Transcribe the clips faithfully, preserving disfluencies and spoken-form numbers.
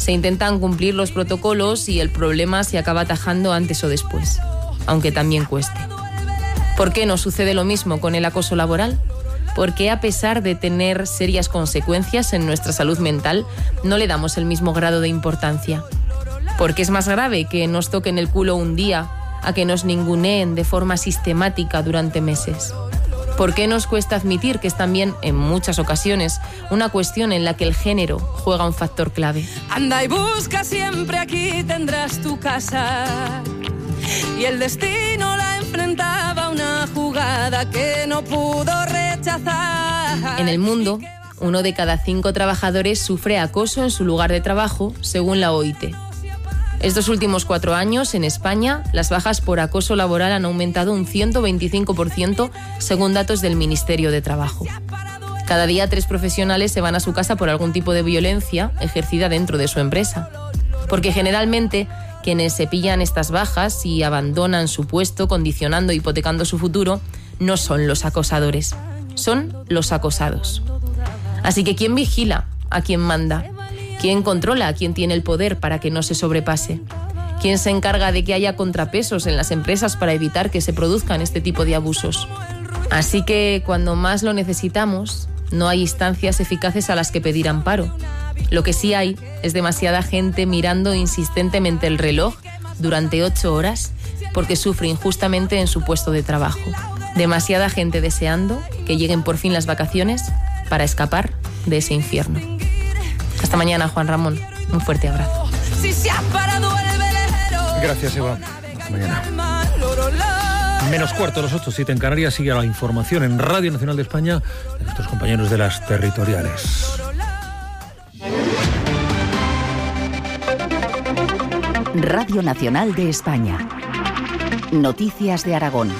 Se intentan cumplir los protocolos y el problema se acaba atajando antes o después, aunque también cueste. ¿Por qué no sucede lo mismo con el acoso laboral? ¿Por qué, a pesar de tener serias consecuencias en nuestra salud mental, no le damos el mismo grado de importancia? ¿Por qué es más grave que nos toquen el culo un día a que nos ninguneen de forma sistemática durante meses? ¿Por qué nos cuesta admitir que es también, en muchas ocasiones, una cuestión en la que el género juega un factor clave? Anda y busca siempre, aquí tendrás tu casa. Y el destino la enfrentaba a una jugada que no pudo rechazar. En el mundo, uno de cada cinco trabajadores sufre acoso en su lugar de trabajo, según la O I T. Estos últimos cuatro años, en España, las bajas por acoso laboral han aumentado un ciento veinticinco por ciento, según datos del Ministerio de Trabajo. Cada día tres profesionales se van a su casa por algún tipo de violencia ejercida dentro de su empresa. Porque generalmente quienes se pillan estas bajas y abandonan su puesto, condicionando e hipotecando su futuro, no son los acosadores, son los acosados. Así que ¿quién vigila a quién manda? ¿Quién controla a quién tiene el poder para que no se sobrepase? ¿Quién se encarga de que haya contrapesos en las empresas para evitar que se produzcan este tipo de abusos? Así que cuando más lo necesitamos, no hay instancias eficaces a las que pedir amparo. Lo que sí hay es demasiada gente mirando insistentemente el reloj durante ocho horas porque sufre injustamente en su puesto de trabajo. Demasiada gente deseando que lleguen por fin las vacaciones para escapar de ese infierno. Hasta mañana, Juan Ramón. Un fuerte abrazo. Gracias, Eva. Hasta mañana. Menos cuarto, los ocho, siete en Canarias. Sigue la información en Radio Nacional de España de nuestros compañeros de las territoriales. Radio Nacional de España. Noticias de Aragón.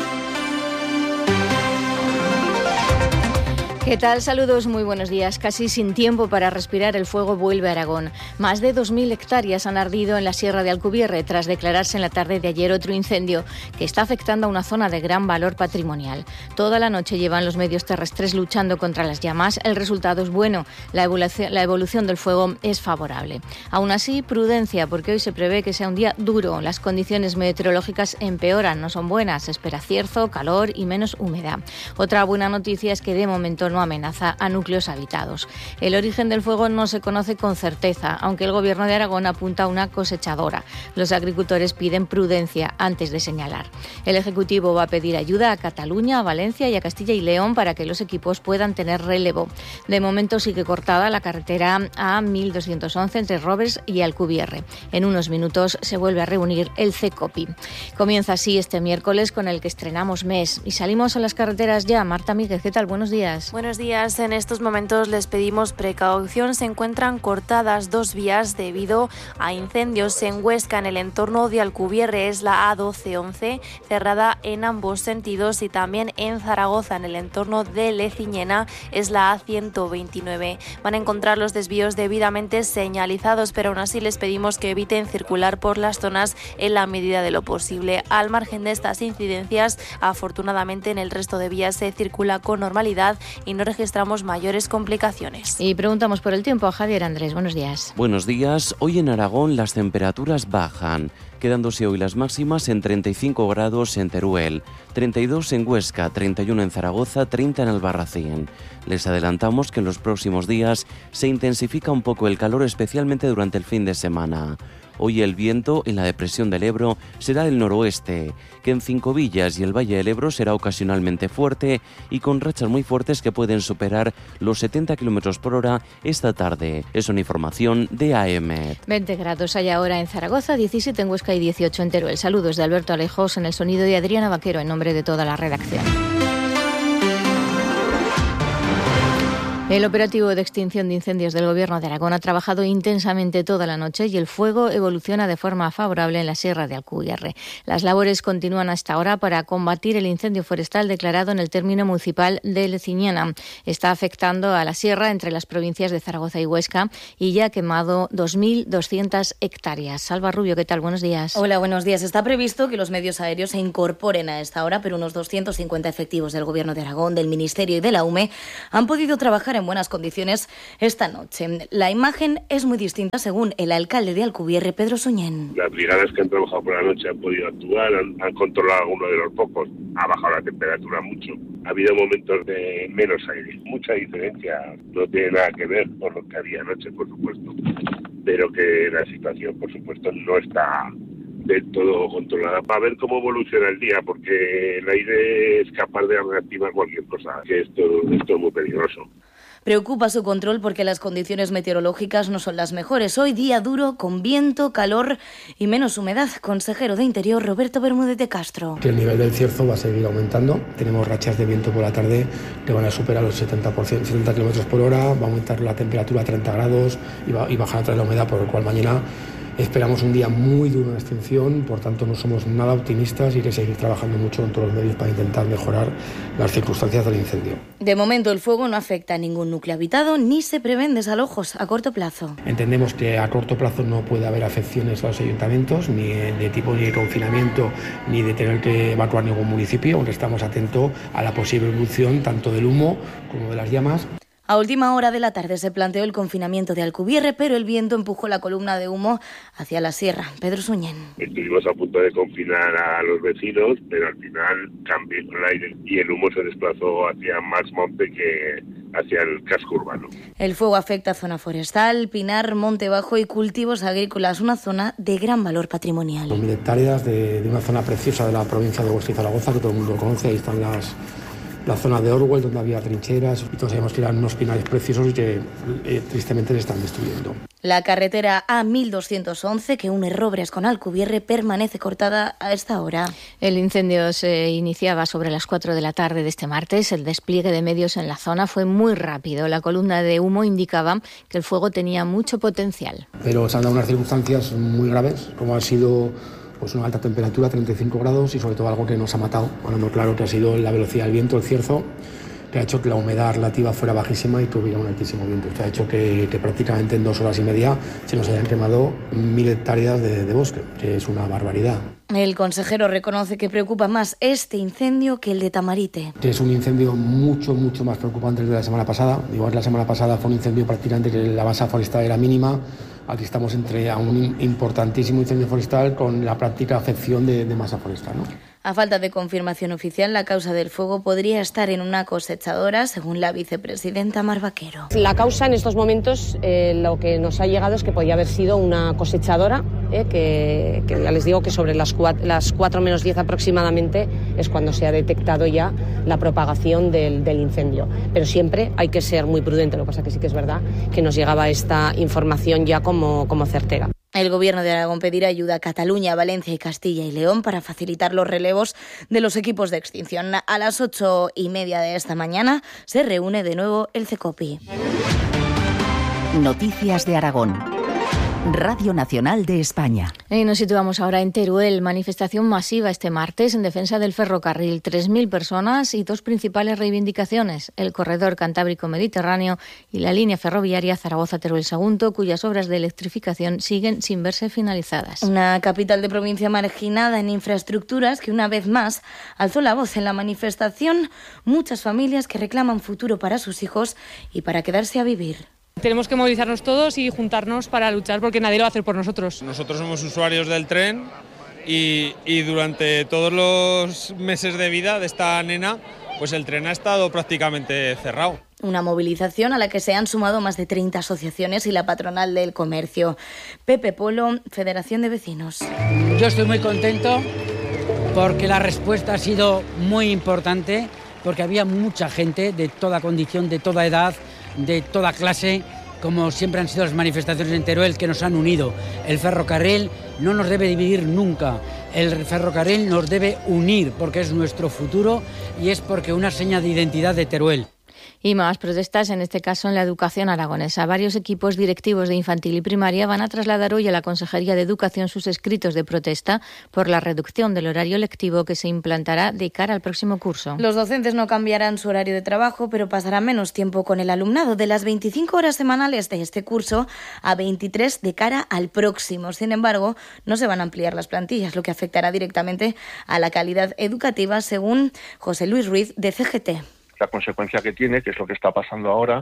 ¿Qué tal? Saludos, muy buenos días. Casi sin tiempo para respirar, el fuego vuelve a Aragón. Más de dos mil hectáreas han ardido en la Sierra de Alcubierre tras declararse en la tarde de ayer otro incendio que está afectando a una zona de gran valor patrimonial. Toda la noche llevan los medios terrestres luchando contra las llamas. El resultado es bueno. La evolución, la evolución del fuego es favorable. Aún así, prudencia, porque hoy se prevé que sea un día duro. Las condiciones meteorológicas empeoran, no son buenas. Se espera cierzo, calor y menos humedad. Otra buena noticia es que de momento no amenaza a núcleos habitados. El origen del fuego no se conoce con certeza, aunque el Gobierno de Aragón apunta a una cosechadora. Los agricultores piden prudencia antes de señalar. El Ejecutivo va a pedir ayuda a Cataluña, a Valencia y a Castilla y León para que los equipos puedan tener relevo. De momento sigue cortada la carretera A mil doscientos once entre Robres y Alcubierre. En unos minutos se vuelve a reunir el CECOPI. Comienza así este miércoles con el que estrenamos mes y salimos a las carreteras ya. Marta Míguez, ¿qué tal? Buenos días. Buenos días. En estos momentos les pedimos precaución. Se encuentran cortadas dos vías debido a incendios en Huesca, en el entorno de Alcubierre. Es la A doce once, cerrada en ambos sentidos, y también en Zaragoza, en el entorno de Leciñena, es la A ciento veintinueve. Van a encontrar los desvíos debidamente señalizados, pero aún así les pedimos que eviten circular por las zonas en la medida de lo posible. Al margen de estas incidencias, afortunadamente en el resto de vías se circula con normalidad y no registramos mayores complicaciones. Y preguntamos por el tiempo a Javier Andrés. Buenos días. Buenos días. Hoy en Aragón las temperaturas bajan, quedándose hoy las máximas en treinta y cinco grados en Teruel, treinta y dos en Huesca, treinta y uno en Zaragoza, treinta en Albarracín. Les adelantamos que en los próximos días se intensifica un poco el calor, especialmente durante el fin de semana. Hoy el viento en la depresión del Ebro será del noroeste, que en Cincovillas y el Valle del Ebro será ocasionalmente fuerte y con rachas muy fuertes que pueden superar los setenta kilómetros por hora esta tarde. Es una información de A M. veinte grados hay ahora en Zaragoza, diecisiete en Huesca y dieciocho en Teruel. Saludos de Alberto Alejos, en el sonido de Adriana Vaquero, en nombre de toda la redacción. El operativo de extinción de incendios del Gobierno de Aragón ha trabajado intensamente toda la noche y el fuego evoluciona de forma favorable en la Sierra de Alcubierre. Las labores continúan hasta ahora para combatir el incendio forestal declarado en el término municipal de Leciñena. Está afectando a la sierra entre las provincias de Zaragoza y Huesca y ya ha quemado dos mil doscientas hectáreas. Salva Rubio, ¿qué tal? Buenos días. Hola, buenos días. Está previsto que los medios aéreos se incorporen a esta hora, pero unos doscientos cincuenta efectivos del Gobierno de Aragón, del Ministerio y de la U M E han podido trabajar en en buenas condiciones esta noche. La imagen es muy distinta según el alcalde de Alcubierre, Pedro Suñén. Las brigadas que han trabajado por la noche han podido actuar, han, han controlado algunos de los focos, ha bajado la temperatura mucho. Ha habido momentos de menos aire, mucha diferencia, no tiene nada que ver con lo que había anoche, por supuesto, pero que la situación, por supuesto, no está del todo controlada. Para ver cómo evoluciona el día, porque el aire es capaz de reactivar cualquier cosa, que esto, esto es muy peligroso. Preocupa su control porque las condiciones meteorológicas no son las mejores. Hoy día duro, con viento, calor y menos humedad. Consejero de Interior, Roberto Bermúdez de Castro. El nivel del Cierzo va a seguir aumentando. Tenemos rachas de viento por la tarde que van a superar los setenta por ciento, setenta kilómetros por hora. Va a aumentar la temperatura a treinta grados y, va, y bajar otra vez la humedad, por lo cual mañana esperamos un día muy duro en extinción. Por tanto, no somos nada optimistas y hay que seguir trabajando mucho con todos los medios para intentar mejorar las circunstancias del incendio. De momento, el fuego no afecta a ningún núcleo habitado ni se prevén desalojos a corto plazo. Entendemos que a corto plazo no puede haber afecciones a los ayuntamientos, ni de tipo ni de confinamiento, ni de tener que evacuar ningún municipio, aunque estamos atentos a la posible evolución tanto del humo como de las llamas. A última hora de la tarde se planteó el confinamiento de Alcubierre, pero el viento empujó la columna de humo hacia la sierra. Pedro Suñén. Estuvimos a punto de confinar a los vecinos, pero al final cambió el aire y el humo se desplazó hacia más monte que hacia el casco urbano. El fuego afecta a zona forestal, pinar, monte bajo y cultivos agrícolas, una zona de gran valor patrimonial. Dos mil hectáreas de, de una zona preciosa de la provincia de Huesca y Zaragoza, que todo el mundo conoce. Ahí están las... la zona de Orwell, donde había trincheras, y todos sabemos que eran unos pinares preciosos y que eh, tristemente se están destruyendo. La carretera A mil doscientos once, que une Robres con Alcubierre, permanece cortada a esta hora. El incendio se iniciaba sobre las cuatro de la tarde de este martes. El despliegue de medios en la zona fue muy rápido. La columna de humo indicaba que el fuego tenía mucho potencial. Pero se han dado unas circunstancias muy graves, como ha sido pues una alta temperatura, treinta y cinco grados, y sobre todo algo que nos ha matado, hablando claro, que ha sido la velocidad del viento, el cierzo, que ha hecho que la humedad relativa fuera bajísima y tuviera un altísimo viento. Esto ha hecho que, que prácticamente en dos horas y media se nos hayan quemado mil hectáreas de, de bosque, que es una barbaridad. El consejero reconoce que preocupa más este incendio que el de Tamarite. Que es un incendio mucho, mucho más preocupante que el de la semana pasada. Igual la semana pasada fue un incendio prácticamente que la masa forestal era mínima. Aquí estamos entre a un importantísimo incendio forestal con la práctica afección de, de masa forestal, ¿no? A falta de confirmación oficial, la causa del fuego podría estar en una cosechadora, según la vicepresidenta Mar Vaquero. La causa en estos momentos, eh, lo que nos ha llegado es que podría haber sido una cosechadora, eh, que, que ya les digo que sobre las cuatro, las cuatro menos diez aproximadamente es cuando se ha detectado ya la propagación del, del incendio. Pero siempre hay que ser muy prudente, lo que pasa que sí que es verdad que nos llegaba esta información ya como, como certera. El Gobierno de Aragón pedirá ayuda a Cataluña, Valencia y Castilla y León para facilitar los relevos de los equipos de extinción. A las ocho y media de esta mañana se reúne de nuevo el CECOPI. Noticias de Aragón. Radio Nacional de España. Y nos situamos ahora en Teruel. Manifestación masiva este martes en defensa del ferrocarril. tres mil personas y dos principales reivindicaciones: el corredor Cantábrico Mediterráneo y la línea ferroviaria Zaragoza-Teruel-Sagunto, cuyas obras de electrificación siguen sin verse finalizadas. Una capital de provincia marginada en infraestructuras que una vez más alzó la voz en la manifestación. Muchas familias que reclaman futuro para sus hijos y para quedarse a vivir. Tenemos que movilizarnos todos y juntarnos para luchar porque nadie lo va a hacer por nosotros. Nosotros somos usuarios del tren y, y durante todos los meses de vida de esta nena, pues el tren ha estado prácticamente cerrado. Una movilización a la que se han sumado más de treinta asociaciones y la patronal del comercio. Pepe Polo, Federación de Vecinos. Yo estoy muy contento porque la respuesta ha sido muy importante, porque había mucha gente de toda condición, de toda edad, de toda clase, como siempre han sido las manifestaciones en Teruel, que nos han unido. El ferrocarril no nos debe dividir nunca, el ferrocarril nos debe unir, porque es nuestro futuro y es porque una seña de identidad de Teruel. Y más protestas, en este caso en la educación aragonesa. Varios equipos directivos de infantil y primaria van a trasladar hoy a la Consejería de Educación sus escritos de protesta por la reducción del horario lectivo que se implantará de cara al próximo curso. Los docentes no cambiarán su horario de trabajo, pero pasarán menos tiempo con el alumnado, de las veinticinco horas semanales de este curso a veintitrés de cara al próximo. Sin embargo, no se van a ampliar las plantillas, lo que afectará directamente a la calidad educativa, según José Luis Ruiz, de C G T. La consecuencia que tiene, que es lo que está pasando ahora,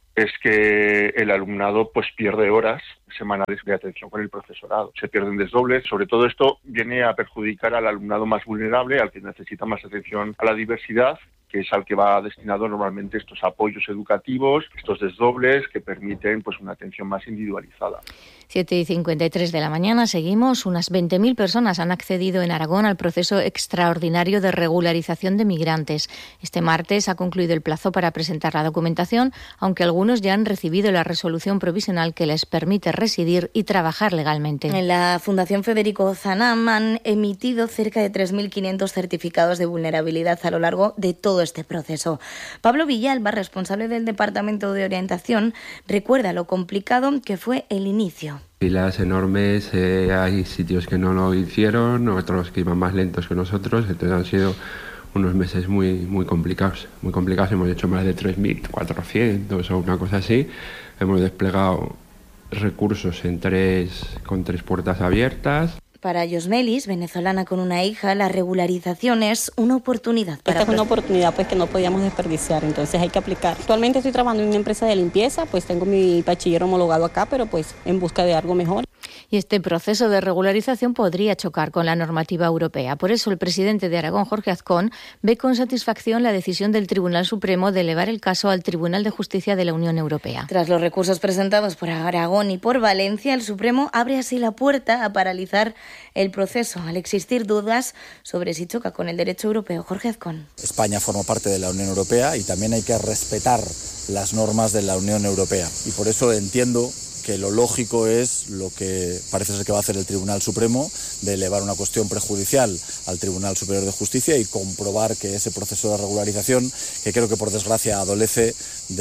es que el alumnado pues pierde horas semanales de atención con el profesorado. Se pierden desdobles. Sobre todo esto viene a perjudicar al alumnado más vulnerable, al que necesita más atención a la diversidad, que es al que va destinado normalmente estos apoyos educativos, estos desdobles que permiten pues una atención más individualizada. siete y cincuenta y tres de la mañana, seguimos. Unas veinte mil personas han accedido en Aragón al proceso extraordinario de regularización de migrantes. Este martes ha concluido el plazo para presentar la documentación, aunque algunos ya han recibido la resolución provisional que les permite residir y trabajar legalmente. En la Fundación Federico Zanam han emitido cerca de tres mil quinientos certificados de vulnerabilidad a lo largo de todo este proceso. Pablo Villalba, responsable del Departamento de Orientación, recuerda lo complicado que fue el inicio. Filas enormes, eh, hay sitios que no lo hicieron, otros que iban más lentos que nosotros, entonces han sido unos meses muy, muy complicados, muy complicados. Hemos hecho más de tres mil cuatrocientos o una cosa así. Hemos desplegado recursos en tres, con tres puertas abiertas. Para Yosmelis, venezolana con una hija, la regularización es una oportunidad. Para Esta es una oportunidad pues que no podíamos desperdiciar, entonces hay que aplicar. Actualmente estoy trabajando en una empresa de limpieza, pues tengo mi bachiller homologado acá, pero pues en busca de algo mejor. Y este proceso de regularización podría chocar con la normativa europea. Por eso el presidente de Aragón, Jorge Azcón, ve con satisfacción la decisión del Tribunal Supremo de elevar el caso al Tribunal de Justicia de la Unión Europea. Tras los recursos presentados por Aragón y por Valencia, el Supremo abre así la puerta a paralizar el proceso, al existir dudas sobre si choca con el derecho europeo. Jorge Azcón. España forma parte de la Unión Europea y también hay que respetar las normas de la Unión Europea. Y por eso entiendo que lo lógico es lo que parece ser que va a hacer el Tribunal Supremo, de elevar una cuestión prejudicial al Tribunal Superior de Justicia y comprobar que ese proceso de regularización, que creo que por desgracia adolece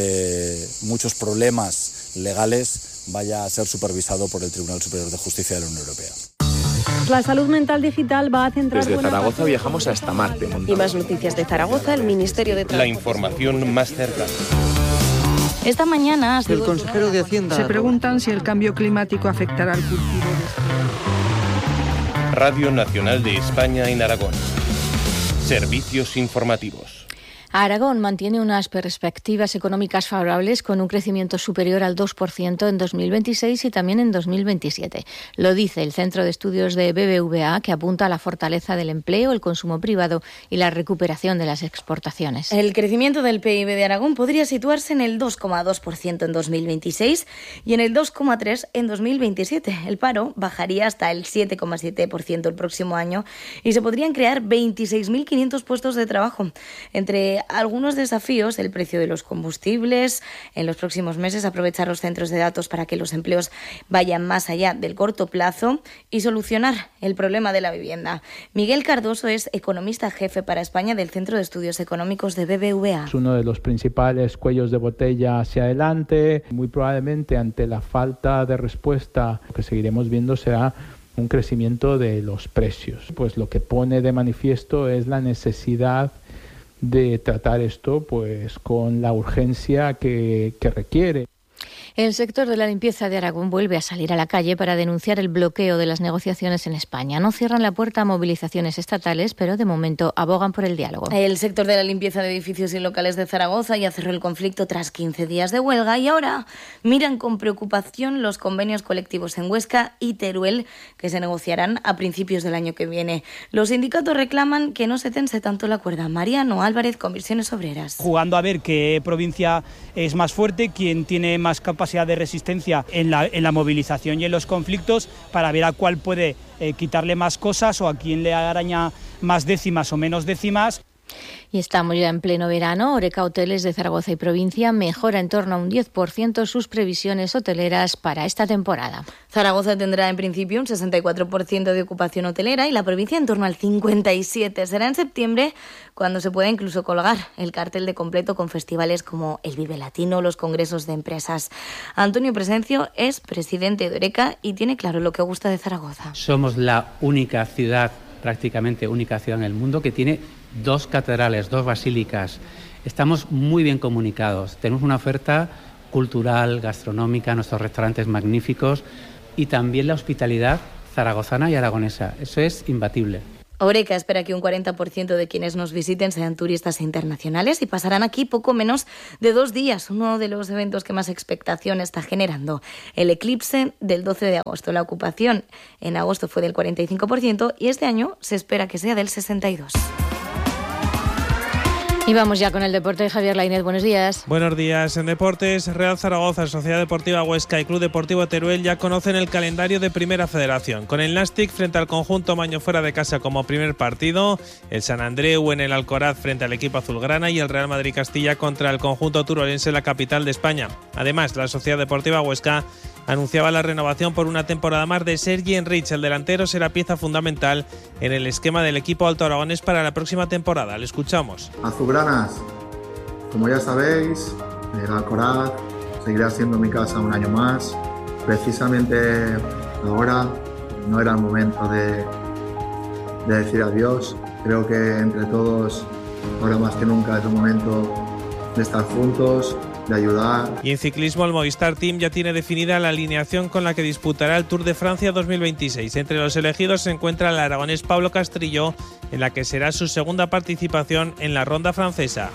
de muchos problemas legales, vaya a ser supervisado por el Tribunal Superior de Justicia de la Unión Europea. La salud mental digital va a centrar... Desde Zaragoza viajamos hasta Marte. Y más noticias de Zaragoza, el Ministerio de Transporte. La información más cercana. Esta mañana... El consejero de Hacienda... Se preguntan si el cambio climático afectará al cultivo de... Radio Nacional de España en Aragón. Servicios informativos. Aragón mantiene unas perspectivas económicas favorables con un crecimiento superior al dos por ciento en dos mil veintiséis y también en dos mil veintisiete. Lo dice el Centro de Estudios de B B V A, que apunta a la fortaleza del empleo, el consumo privado y la recuperación de las exportaciones. El crecimiento del P I B de Aragón podría situarse en el dos coma dos por ciento en dos mil veintiséis y en el dos coma tres por ciento en dos mil veintisiete. El paro bajaría hasta el siete coma siete por ciento el próximo año y se podrían crear veintiséis mil quinientos puestos de trabajo. Entre algunos desafíos, el precio de los combustibles, en los próximos meses aprovechar los centros de datos para que los empleos vayan más allá del corto plazo y solucionar el problema de la vivienda. Miguel Cardoso es economista jefe para España del Centro de Estudios Económicos de B B V A. Es uno de los principales cuellos de botella hacia adelante. Muy probablemente ante la falta de respuesta, lo que seguiremos viendo será un crecimiento de los precios. Pues lo que pone de manifiesto es la necesidad de tratar esto pues con la urgencia que, que requiere. El sector de la limpieza de Aragón vuelve a salir a la calle para denunciar el bloqueo de las negociaciones en España. No cierran la puerta a movilizaciones estatales, pero de momento abogan por el diálogo. El sector de la limpieza de edificios y locales de Zaragoza ya cerró el conflicto tras quince días de huelga y ahora miran con preocupación los convenios colectivos en Huesca y Teruel que se negociarán a principios del año que viene. Los sindicatos reclaman que no se tense tanto la cuerda. Mariano Álvarez, Comisiones Obreras. Jugando a ver qué provincia es más fuerte, quién tiene más capacidad de resistencia en la, en la movilización y en los conflictos, para ver a cuál puede eh, quitarle más cosas o a quién le araña más décimas o menos décimas. Y estamos ya en pleno verano. Oreca Hoteles de Zaragoza y provincia mejora en torno a un diez por ciento sus previsiones hoteleras para esta temporada. Zaragoza tendrá en principio un sesenta y cuatro por ciento de ocupación hotelera y la provincia en torno al cincuenta y siete por ciento. Será en septiembre cuando se pueda incluso colgar el cartel de completo con festivales como el Vive Latino o los congresos de empresas. Antonio Presencio es presidente de Oreca y tiene claro lo que gusta de Zaragoza. Somos la única ciudad, prácticamente única ciudad en el mundo, que tiene dos catedrales, dos basílicas. Estamos muy bien comunicados. Tenemos una oferta cultural, gastronómica, nuestros restaurantes magníficos y también la hospitalidad zaragozana y aragonesa. Eso es imbatible. Horeca espera que un cuarenta por ciento de quienes nos visiten sean turistas internacionales y pasarán aquí poco menos de dos días, uno de los eventos que más expectación está generando. El eclipse del doce de agosto. La ocupación en agosto fue del cuarenta y cinco por ciento y este año se espera que sea del sesenta y dos por ciento. Y vamos ya con el deporte. Javier Lainez, buenos días. Buenos días. En deportes, Real Zaragoza, Sociedad Deportiva Huesca y Club Deportivo Teruel ya conocen el calendario de Primera Federación. Con el Nàstic frente al conjunto Maño fuera de casa como primer partido, el Sant Andreu en el Alcoraz frente al equipo azulgrana y el Real Madrid Castilla contra el conjunto turolense en la capital de España. Además, la Sociedad Deportiva Huesca anunciaba la renovación por una temporada más de Sergi Enrich. El delantero será pieza fundamental en el esquema del equipo alto aragonés para la próxima temporada. Le escuchamos. Azulgranas, como ya sabéis, el Alcoraz seguirá siendo mi casa un año más. Precisamente ahora no era el momento de, de decir adiós. Creo que entre todos, ahora más que nunca, es el momento de estar juntos, de ayudar. Y en ciclismo, el Movistar Team ya tiene definida la alineación con la que disputará el Tour de Francia dos mil veintiséis. Entre los elegidos se encuentra el aragonés Pablo Castrillo, en la que será su segunda participación en la ronda francesa.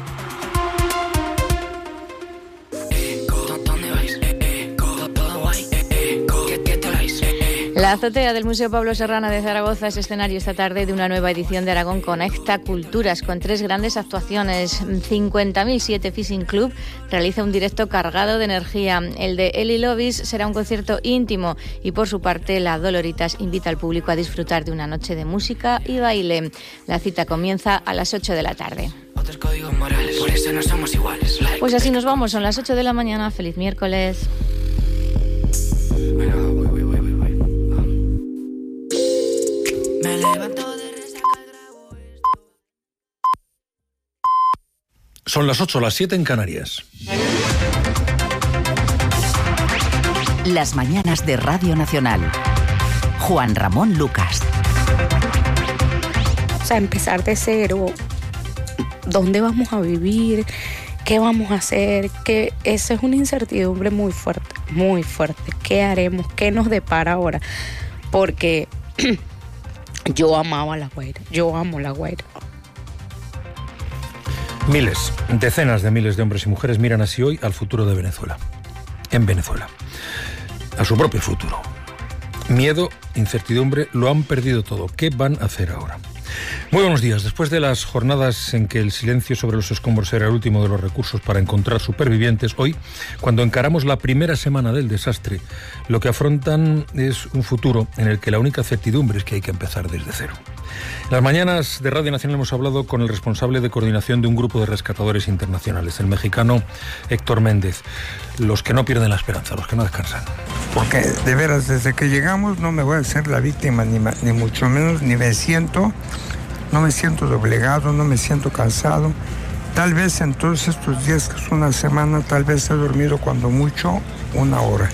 La azotea del Museo Pablo Serrano de Zaragoza es escenario esta tarde de una nueva edición de Aragón Conecta Culturas, con tres grandes actuaciones. cincuenta mil siete Fishing Club realiza un directo cargado de energía. El de Eli Lovis será un concierto íntimo y, por su parte, la Doloritas invita al público a disfrutar de una noche de música y baile. La cita comienza a las ocho de la tarde. Otros códigos morales, por eso no somos iguales. Pues así nos vamos, son las ocho de la mañana. Feliz miércoles. Me levanto de resaca al grabo. Son las ocho, las siete en Canarias. Las mañanas de Radio Nacional. Juan Ramón Lucas. O sea, empezar de cero. ¿Dónde vamos a vivir? ¿Qué vamos a hacer? Que esa es una incertidumbre muy fuerte, muy fuerte. ¿Qué haremos? ¿Qué nos depara ahora? Porque yo amaba La Guaira, yo amo La Guaira. Miles, decenas de miles de hombres y mujeres miran así hoy al futuro de Venezuela. En Venezuela. A su propio futuro. Miedo, incertidumbre, lo han perdido todo. ¿Qué van a hacer ahora? Muy buenos días. Después de las jornadas en que el silencio sobre los escombros era el último de los recursos para encontrar supervivientes, hoy, cuando encaramos la primera semana del desastre, lo que afrontan es un futuro en el que la única certidumbre es que hay que empezar desde cero. En las mañanas de Radio Nacional hemos hablado con el responsable de coordinación de un grupo de rescatadores internacionales, el mexicano Héctor Méndez. Los que no pierden la esperanza, los que no descansan. Porque de veras, desde que llegamos no me voy a hacer la víctima, ni, ni mucho menos, ni me siento, no me siento doblegado, no me siento cansado. Tal vez en todos estos días, que es una semana, tal vez he dormido cuando mucho una hora.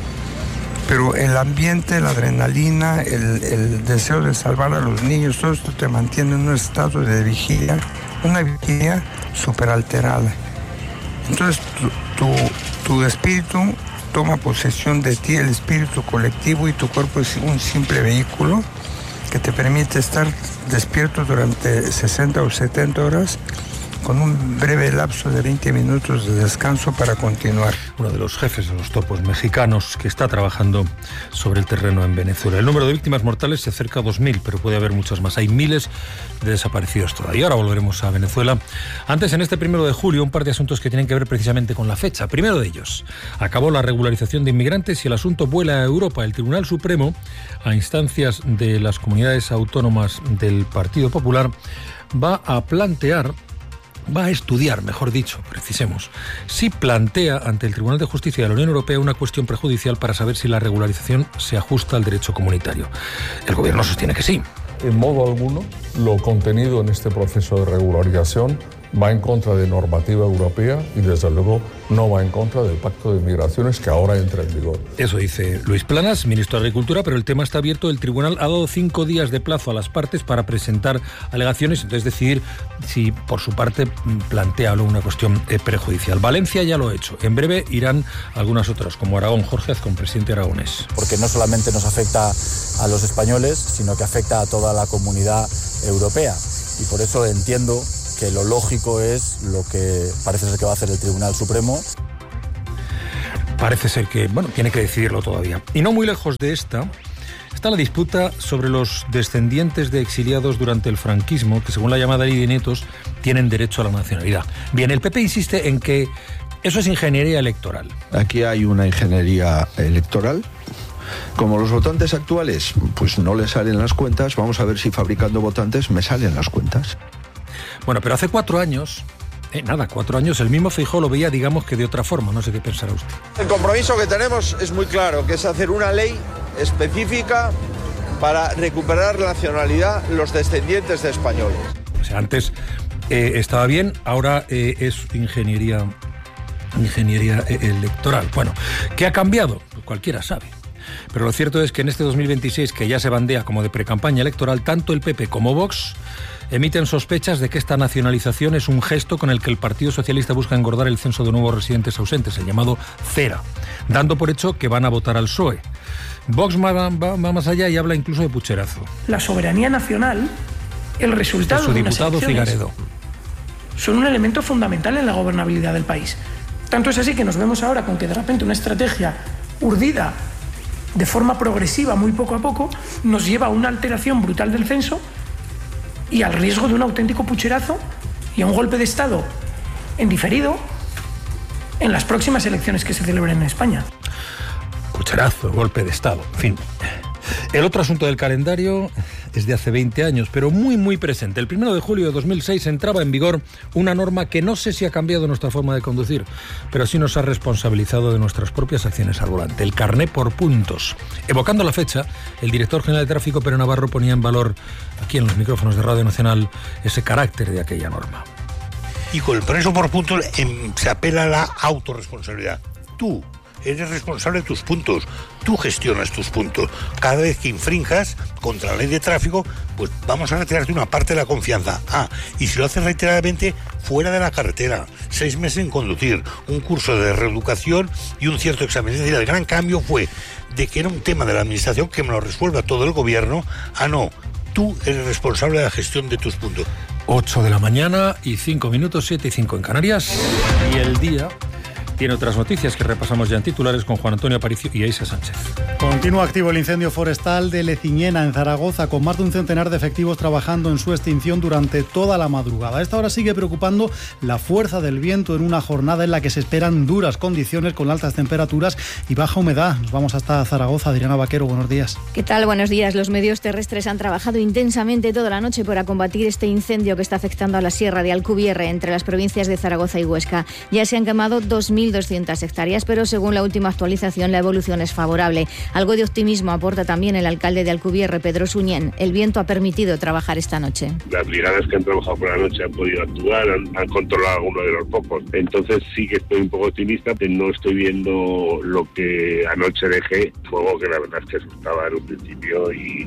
Pero el ambiente, la adrenalina, el, el deseo de salvar a los niños, todo esto te mantiene en un estado de vigilia, una vigilia súper alterada. Entonces tu, tu, tu espíritu toma posesión de ti, el espíritu colectivo, y tu cuerpo es un simple vehículo que te permite estar despierto durante sesenta o setenta horas, con un breve lapso de veinte minutos de descanso para continuar. Uno de los jefes de los topos mexicanos que está trabajando sobre el terreno en Venezuela. El número de víctimas mortales se acerca a dos mil, pero puede haber muchas más. Hay miles de desaparecidos todavía. Ahora volveremos a Venezuela. Antes, en este primero de julio, un par de asuntos que tienen que ver precisamente con la fecha. Primero de ellos, acabó la regularización de inmigrantes y el asunto vuela a Europa. El Tribunal Supremo, a instancias de las comunidades autónomas del Partido Popular, va a plantear va a estudiar, mejor dicho, precisemos, si plantea ante el Tribunal de Justicia de la Unión Europea una cuestión prejudicial para saber si la regularización se ajusta al derecho comunitario. El Gobierno sostiene que sí. En modo alguno, lo contenido en este proceso de regularización va en contra de normativa europea y desde luego no va en contra del Pacto de Migraciones que ahora entra en vigor. Eso dice Luis Planas, ministro de Agricultura, pero el tema está abierto. El tribunal ha dado cinco días de plazo a las partes para presentar alegaciones y entonces decidir si por su parte plantea alguna cuestión eh, prejudicial. Valencia ya lo ha hecho. En breve irán algunas otras, como Aragón. Jorge Azcón, presidente aragonés. Porque no solamente nos afecta a los españoles, sino que afecta a toda la comunidad europea. Y por eso entiendo que lo lógico es lo que parece ser que va a hacer el Tribunal Supremo. Parece ser que, bueno, tiene que decidirlo todavía. Y no muy lejos de esta está la disputa sobre los descendientes de exiliados durante el franquismo, que según la llamada ley de nietos tienen derecho a la nacionalidad. Bien, el P P insiste en que eso es ingeniería electoral. Aquí hay una ingeniería electoral. Como los votantes actuales, pues no les salen las cuentas, vamos a ver si fabricando votantes me salen las cuentas. Bueno, pero hace cuatro años, eh, nada, cuatro años, el mismo Feijóo lo veía, digamos que de otra forma, no sé qué pensará usted. El compromiso que tenemos es muy claro, que es hacer una ley específica para recuperar la nacionalidad los descendientes de españoles. O sea, antes eh, estaba bien, ahora eh, es ingeniería, ingeniería eh, electoral. Bueno, ¿qué ha cambiado? Pues cualquiera sabe. Pero lo cierto es que en este dos mil veintiséis, que ya se bandea como de precampaña electoral, tanto el P P como Vox emiten sospechas de que esta nacionalización es un gesto con el que el Partido Socialista busca engordar el censo de nuevos residentes ausentes, el llamado CERA, dando por hecho que van a votar al P S O E. Vox va, va, va más allá y habla incluso de pucherazo. La soberanía nacional, el resultado de de unas diputado elecciones, Figaredo, son un elemento fundamental en la gobernabilidad del país. Tanto es así que nos vemos ahora con que de repente una estrategia urdida de forma progresiva, muy poco a poco, nos lleva a una alteración brutal del censo y al riesgo de un auténtico pucherazo y a un golpe de Estado en diferido en las próximas elecciones que se celebren en España. Pucherazo, golpe de Estado, en fin. El otro asunto del calendario es de hace veinte años, pero muy, muy presente. El primero de julio de dos mil seis entraba en vigor una norma que no sé si ha cambiado nuestra forma de conducir, pero sí nos ha responsabilizado de nuestras propias acciones al volante. El carné por puntos. Evocando la fecha, el director general de tráfico, Pere Navarro, ponía en valor aquí en los micrófonos de Radio Nacional ese carácter de aquella norma. Y con el permiso por puntos en, se apela a la autorresponsabilidad. Tú eres responsable de tus puntos, tú gestionas tus puntos. Cada vez que infrinjas contra la ley de tráfico, pues vamos a retirarte una parte de la confianza. Ah, y si lo haces reiteradamente, fuera de la carretera, seis meses en conducir, un curso de reeducación y un cierto examen. Es decir, el gran cambio fue de que era un tema de la administración que me lo resuelva todo el gobierno, a no, tú eres responsable de la gestión de tus puntos. ocho de la mañana y cinco minutos, siete y cinco en Canarias, y el día tiene otras noticias que repasamos ya en titulares con Juan Antonio Aparicio y Aisa Sánchez. Continúa activo el incendio forestal de Leciñena, en Zaragoza, con más de un centenar de efectivos trabajando en su extinción durante toda la madrugada. A esta hora sigue preocupando la fuerza del viento en una jornada en la que se esperan duras condiciones con altas temperaturas y baja humedad. Nos vamos hasta Zaragoza. Adriana Vaquero, buenos días. ¿Qué tal? Buenos días. Los medios terrestres han trabajado intensamente toda la noche para combatir este incendio que está afectando a la Sierra de Alcubierre, entre las provincias de Zaragoza y Huesca. Ya se han quemado dos mil doscientas hectáreas, pero según la última actualización la evolución es favorable. Algo de optimismo aporta también el alcalde de Alcubierre, Pedro Suñén. El viento ha permitido trabajar esta noche. Las brigadas que han trabajado por la noche han podido actuar, han, han controlado algunos de los focos. Entonces sí que estoy un poco optimista, pero no estoy viendo lo que anoche dejé, fuego que la verdad es que asustaba en un principio y...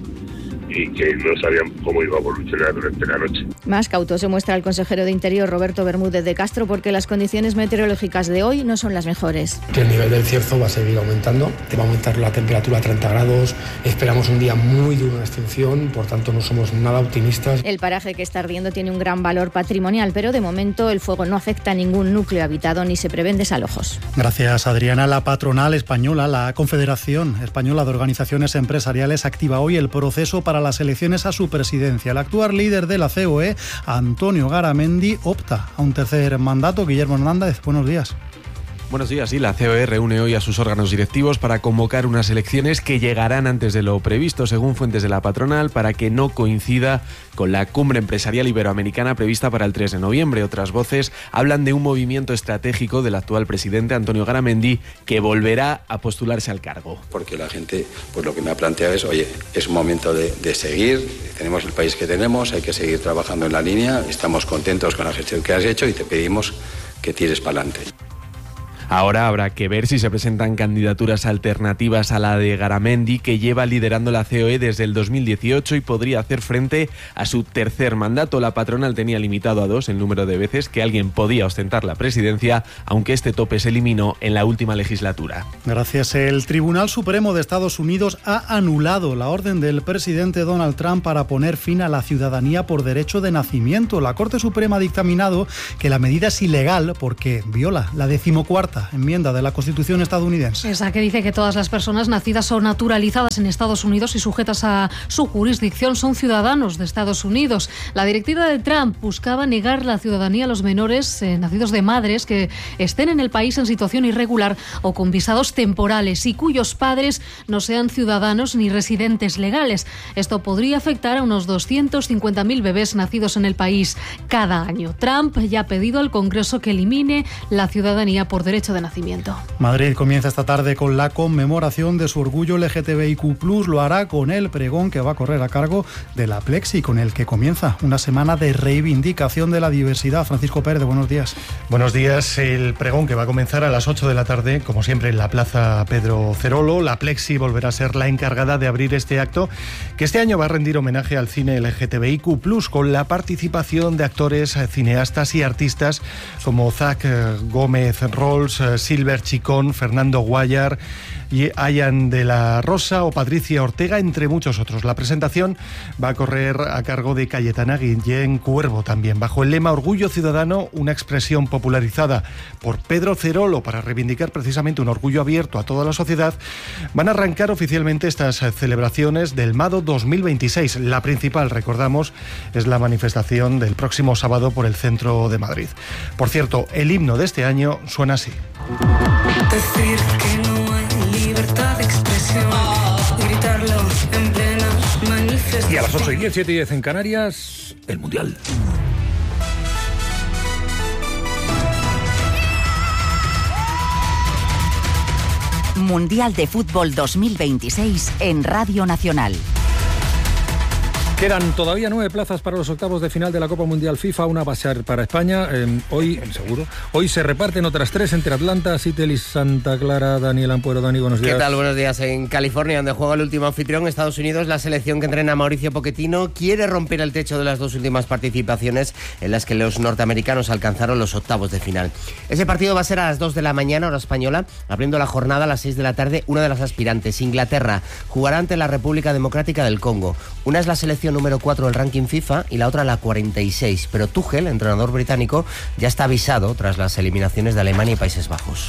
y que no sabían cómo iba a evolucionar durante la noche. Más cauto se muestra el consejero de Interior, Roberto Bermúdez de Castro, porque las condiciones meteorológicas de hoy no son las mejores. Que el nivel del cierzo va a seguir aumentando, va a aumentar la temperatura a treinta grados, esperamos un día muy duro en extinción, por tanto no somos nada optimistas. El paraje que está ardiendo tiene un gran valor patrimonial, pero de momento el fuego no afecta a ningún núcleo habitado ni se prevén desalojos. Gracias, Adriana. La patronal española, la Confederación Española de Organizaciones Empresariales, activa hoy el proceso para las elecciones a su presidencia. El actual líder de la C O E, Antonio Garamendi, opta a un tercer mandato. Guillermo Hernández, buenos días. Buenos días. Sí, la C O E reúne hoy a sus órganos directivos para convocar unas elecciones que llegarán antes de lo previsto, según fuentes de la patronal, para que no coincida con la cumbre empresarial iberoamericana prevista para el tres de noviembre. Otras voces hablan de un movimiento estratégico del actual presidente Antonio Garamendi, que volverá a postularse al cargo. Porque la gente, pues lo que me ha planteado es, oye, es momento de, de seguir, tenemos el país que tenemos, hay que seguir trabajando en la línea, estamos contentos con la gestión que has hecho y te pedimos que tires para adelante. Ahora habrá que ver si se presentan candidaturas alternativas a la de Garamendi, que lleva liderando la C O E desde el dos mil dieciocho y podría hacer frente a su tercer mandato. La patronal tenía limitado a dos el número de veces que alguien podía ostentar la presidencia, aunque este tope se eliminó en la última legislatura. Gracias. El Tribunal Supremo de Estados Unidos ha anulado la orden del presidente Donald Trump para poner fin a la ciudadanía por derecho de nacimiento. La Corte Suprema ha dictaminado que la medida es ilegal porque viola la decimocuarta enmienda de la Constitución estadounidense. Esa que dice que todas las personas nacidas o naturalizadas en Estados Unidos y sujetas a su jurisdicción son ciudadanos de Estados Unidos. La directiva de Trump buscaba negar la ciudadanía a los menores eh, nacidos de madres que estén en el país en situación irregular o con visados temporales y cuyos padres no sean ciudadanos ni residentes legales. Esto podría afectar a unos doscientos cincuenta mil bebés nacidos en el país cada año. Trump ya ha pedido al Congreso que elimine la ciudadanía por derecho de nacimiento. Madrid comienza esta tarde con la conmemoración de su orgullo L G T B I Q plus. Lo hará con el pregón que va a correr a cargo de la Plexi, con el que comienza una semana de reivindicación de la diversidad. Francisco Pérez, buenos días. Buenos días. El pregón que va a comenzar a las ocho de la tarde, como siempre, en la Plaza Pedro Cerolo. La Plexi volverá a ser la encargada de abrir este acto, que este año va a rendir homenaje al cine L G T B I Q plus, con la participación de actores, cineastas y artistas como Zach Gómez Rolls, Silver Chicón, Fernando Guayar y Ayan de la Rosa o Patricia Ortega, entre muchos otros. La presentación va a correr a cargo de Cayetana Guillén Cuervo también, bajo el lema Orgullo Ciudadano, una expresión popularizada por Pedro Cerolo para reivindicar precisamente un orgullo abierto a toda la sociedad. Van a arrancar oficialmente estas celebraciones del Mado dos mil veintiséis. La principal, recordamos, es la manifestación del próximo sábado por el centro de Madrid. Por cierto, el himno de este año suena así. Decir que no hay libertad de expresión, gritarlo en plena manifestación. Y a las ocho y diez, siete y diez en Canarias, el Mundial. Mundial de Fútbol dos mil veintiséis en Radio Nacional. Quedan todavía nueve plazas para los octavos de final de la Copa Mundial FIFA, una va a ser para España, eh, hoy, seguro. Hoy se reparten otras tres entre Atlanta, Seattle y Santa Clara. Daniel Ampuero, Dani, buenos días. ¿Qué tal? Buenos días. En California, donde juega el último anfitrión, Estados Unidos, la selección que entrena Mauricio Pochettino quiere romper el techo de las dos últimas participaciones en las que los norteamericanos alcanzaron los octavos de final. Ese partido va a ser a las dos de la mañana, hora española, abriendo la jornada a las seis de la tarde. Una de las aspirantes, Inglaterra, jugará ante la República Democrática del Congo. Una es la selección número cuatro del ranking FIFA y la otra la cuarenta y seis, pero Tuchel, entrenador británico, ya está avisado tras las eliminaciones de Alemania y Países Bajos.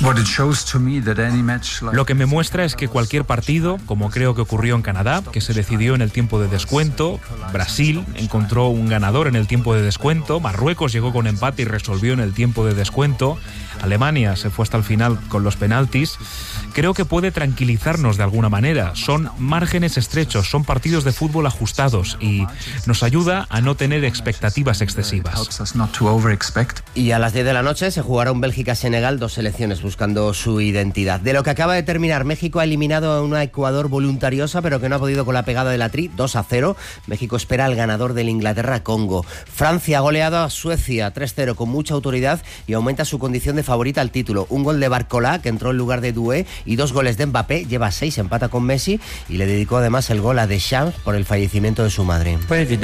Lo que me muestra es que cualquier partido, como creo que ocurrió en Canadá, que se decidió en el tiempo de descuento, Brasil encontró un ganador en el tiempo de descuento, Marruecos llegó con empate y resolvió en el tiempo de descuento, Alemania se fue hasta el final con los penaltis, creo que puede tranquilizarnos de alguna manera. Son márgenes estrechos, son partidos de fútbol ajustados y nos ayuda a no tener expectativas excesivas. Y a las diez de la noche se jugará un Bélgica-Senegal, dos selecciones buscando su identidad. De lo que acaba de terminar, México ha eliminado a una Ecuador voluntariosa, pero que no ha podido con la pegada de la Tri, dos a cero. México espera al ganador del Inglaterra-Congo. Francia ha goleado a Suecia tres cero con mucha autoridad y aumenta su condición de favorita al título. Un gol de Barcola, que entró en lugar de Doué, y dos goles de Mbappé, lleva seis, empata con Messi y le dedicó además el gol a Deschamps por el fallecimiento de su madre.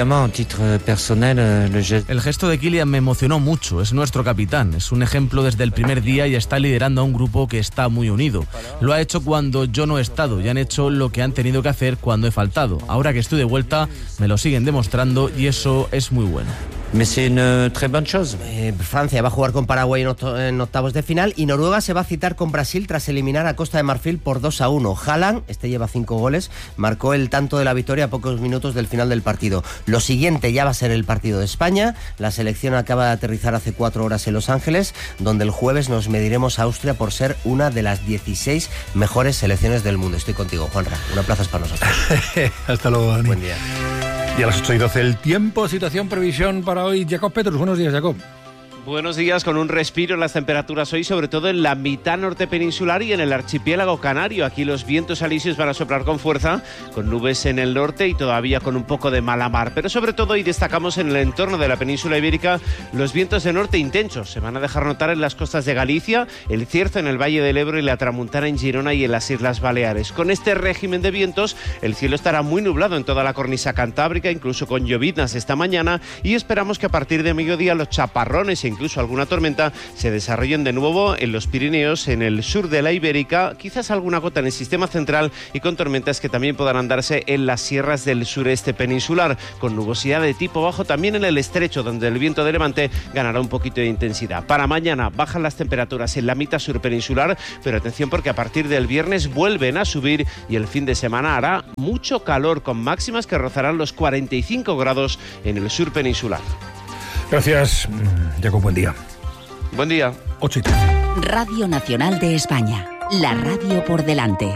El gesto de Kylian me emocionó mucho, es nuestro capitán, es un ejemplo desde el primer día y está liderando a un grupo que está muy unido. Lo ha hecho cuando yo no he estado y han hecho lo que han tenido que hacer cuando he faltado. Ahora que estoy de vuelta me lo siguen demostrando y eso es muy bueno. Eh, Francia va a jugar con Paraguay en, octo- en octavos de final y Noruega se va a citar con Brasil tras eliminar a Costa de Marfil por dos a uno. Haaland, este lleva cinco goles, marcó el tanto de la victoria a pocos minutos del final del partido. Lo siguiente ya va a ser el partido de España. La selección acaba de aterrizar hace cuatro horas en Los Ángeles, donde el jueves nos mediremos a Austria por ser una de las dieciséis mejores selecciones del mundo. Estoy contigo, Juanra. Una plaza es para nosotros. Hasta luego, Dani. Buen día. Y a las ocho y doce el tiempo, situación, previsión para hoy. Jacob Petrus, buenos días, Jacob. Buenos días, con un respiro en las temperaturas hoy, sobre todo en la mitad norte peninsular y en el archipiélago canario. Aquí los vientos alisios van a soplar con fuerza, con nubes en el norte y todavía con un poco de mala mar. Pero sobre todo hoy destacamos en el entorno de la península ibérica los vientos de norte intensos. Se van a dejar notar en las costas de Galicia, el Cierzo en el Valle del Ebro y la Tramuntana en Girona y en las Islas Baleares. Con este régimen de vientos, el cielo estará muy nublado en toda la cornisa cantábrica, incluso con lloviznas esta mañana, y esperamos que a partir de mediodía los chaparrones e incluso alguna tormenta se desarrollen de nuevo en los Pirineos, en el sur de la Ibérica, quizás alguna gota en el sistema central y con tormentas que también podrán darse en las sierras del sureste peninsular, con nubosidad de tipo bajo también en el estrecho, donde el viento de levante ganará un poquito de intensidad. Para mañana bajan las temperaturas en la mitad sur peninsular, pero atención porque a partir del viernes vuelven a subir y el fin de semana hará mucho calor, con máximas que rozarán los cuarenta y cinco grados en el sur peninsular. Gracias, Jacob, buen día. Buen día. ocho y trece. Radio Nacional de España, la radio por delante.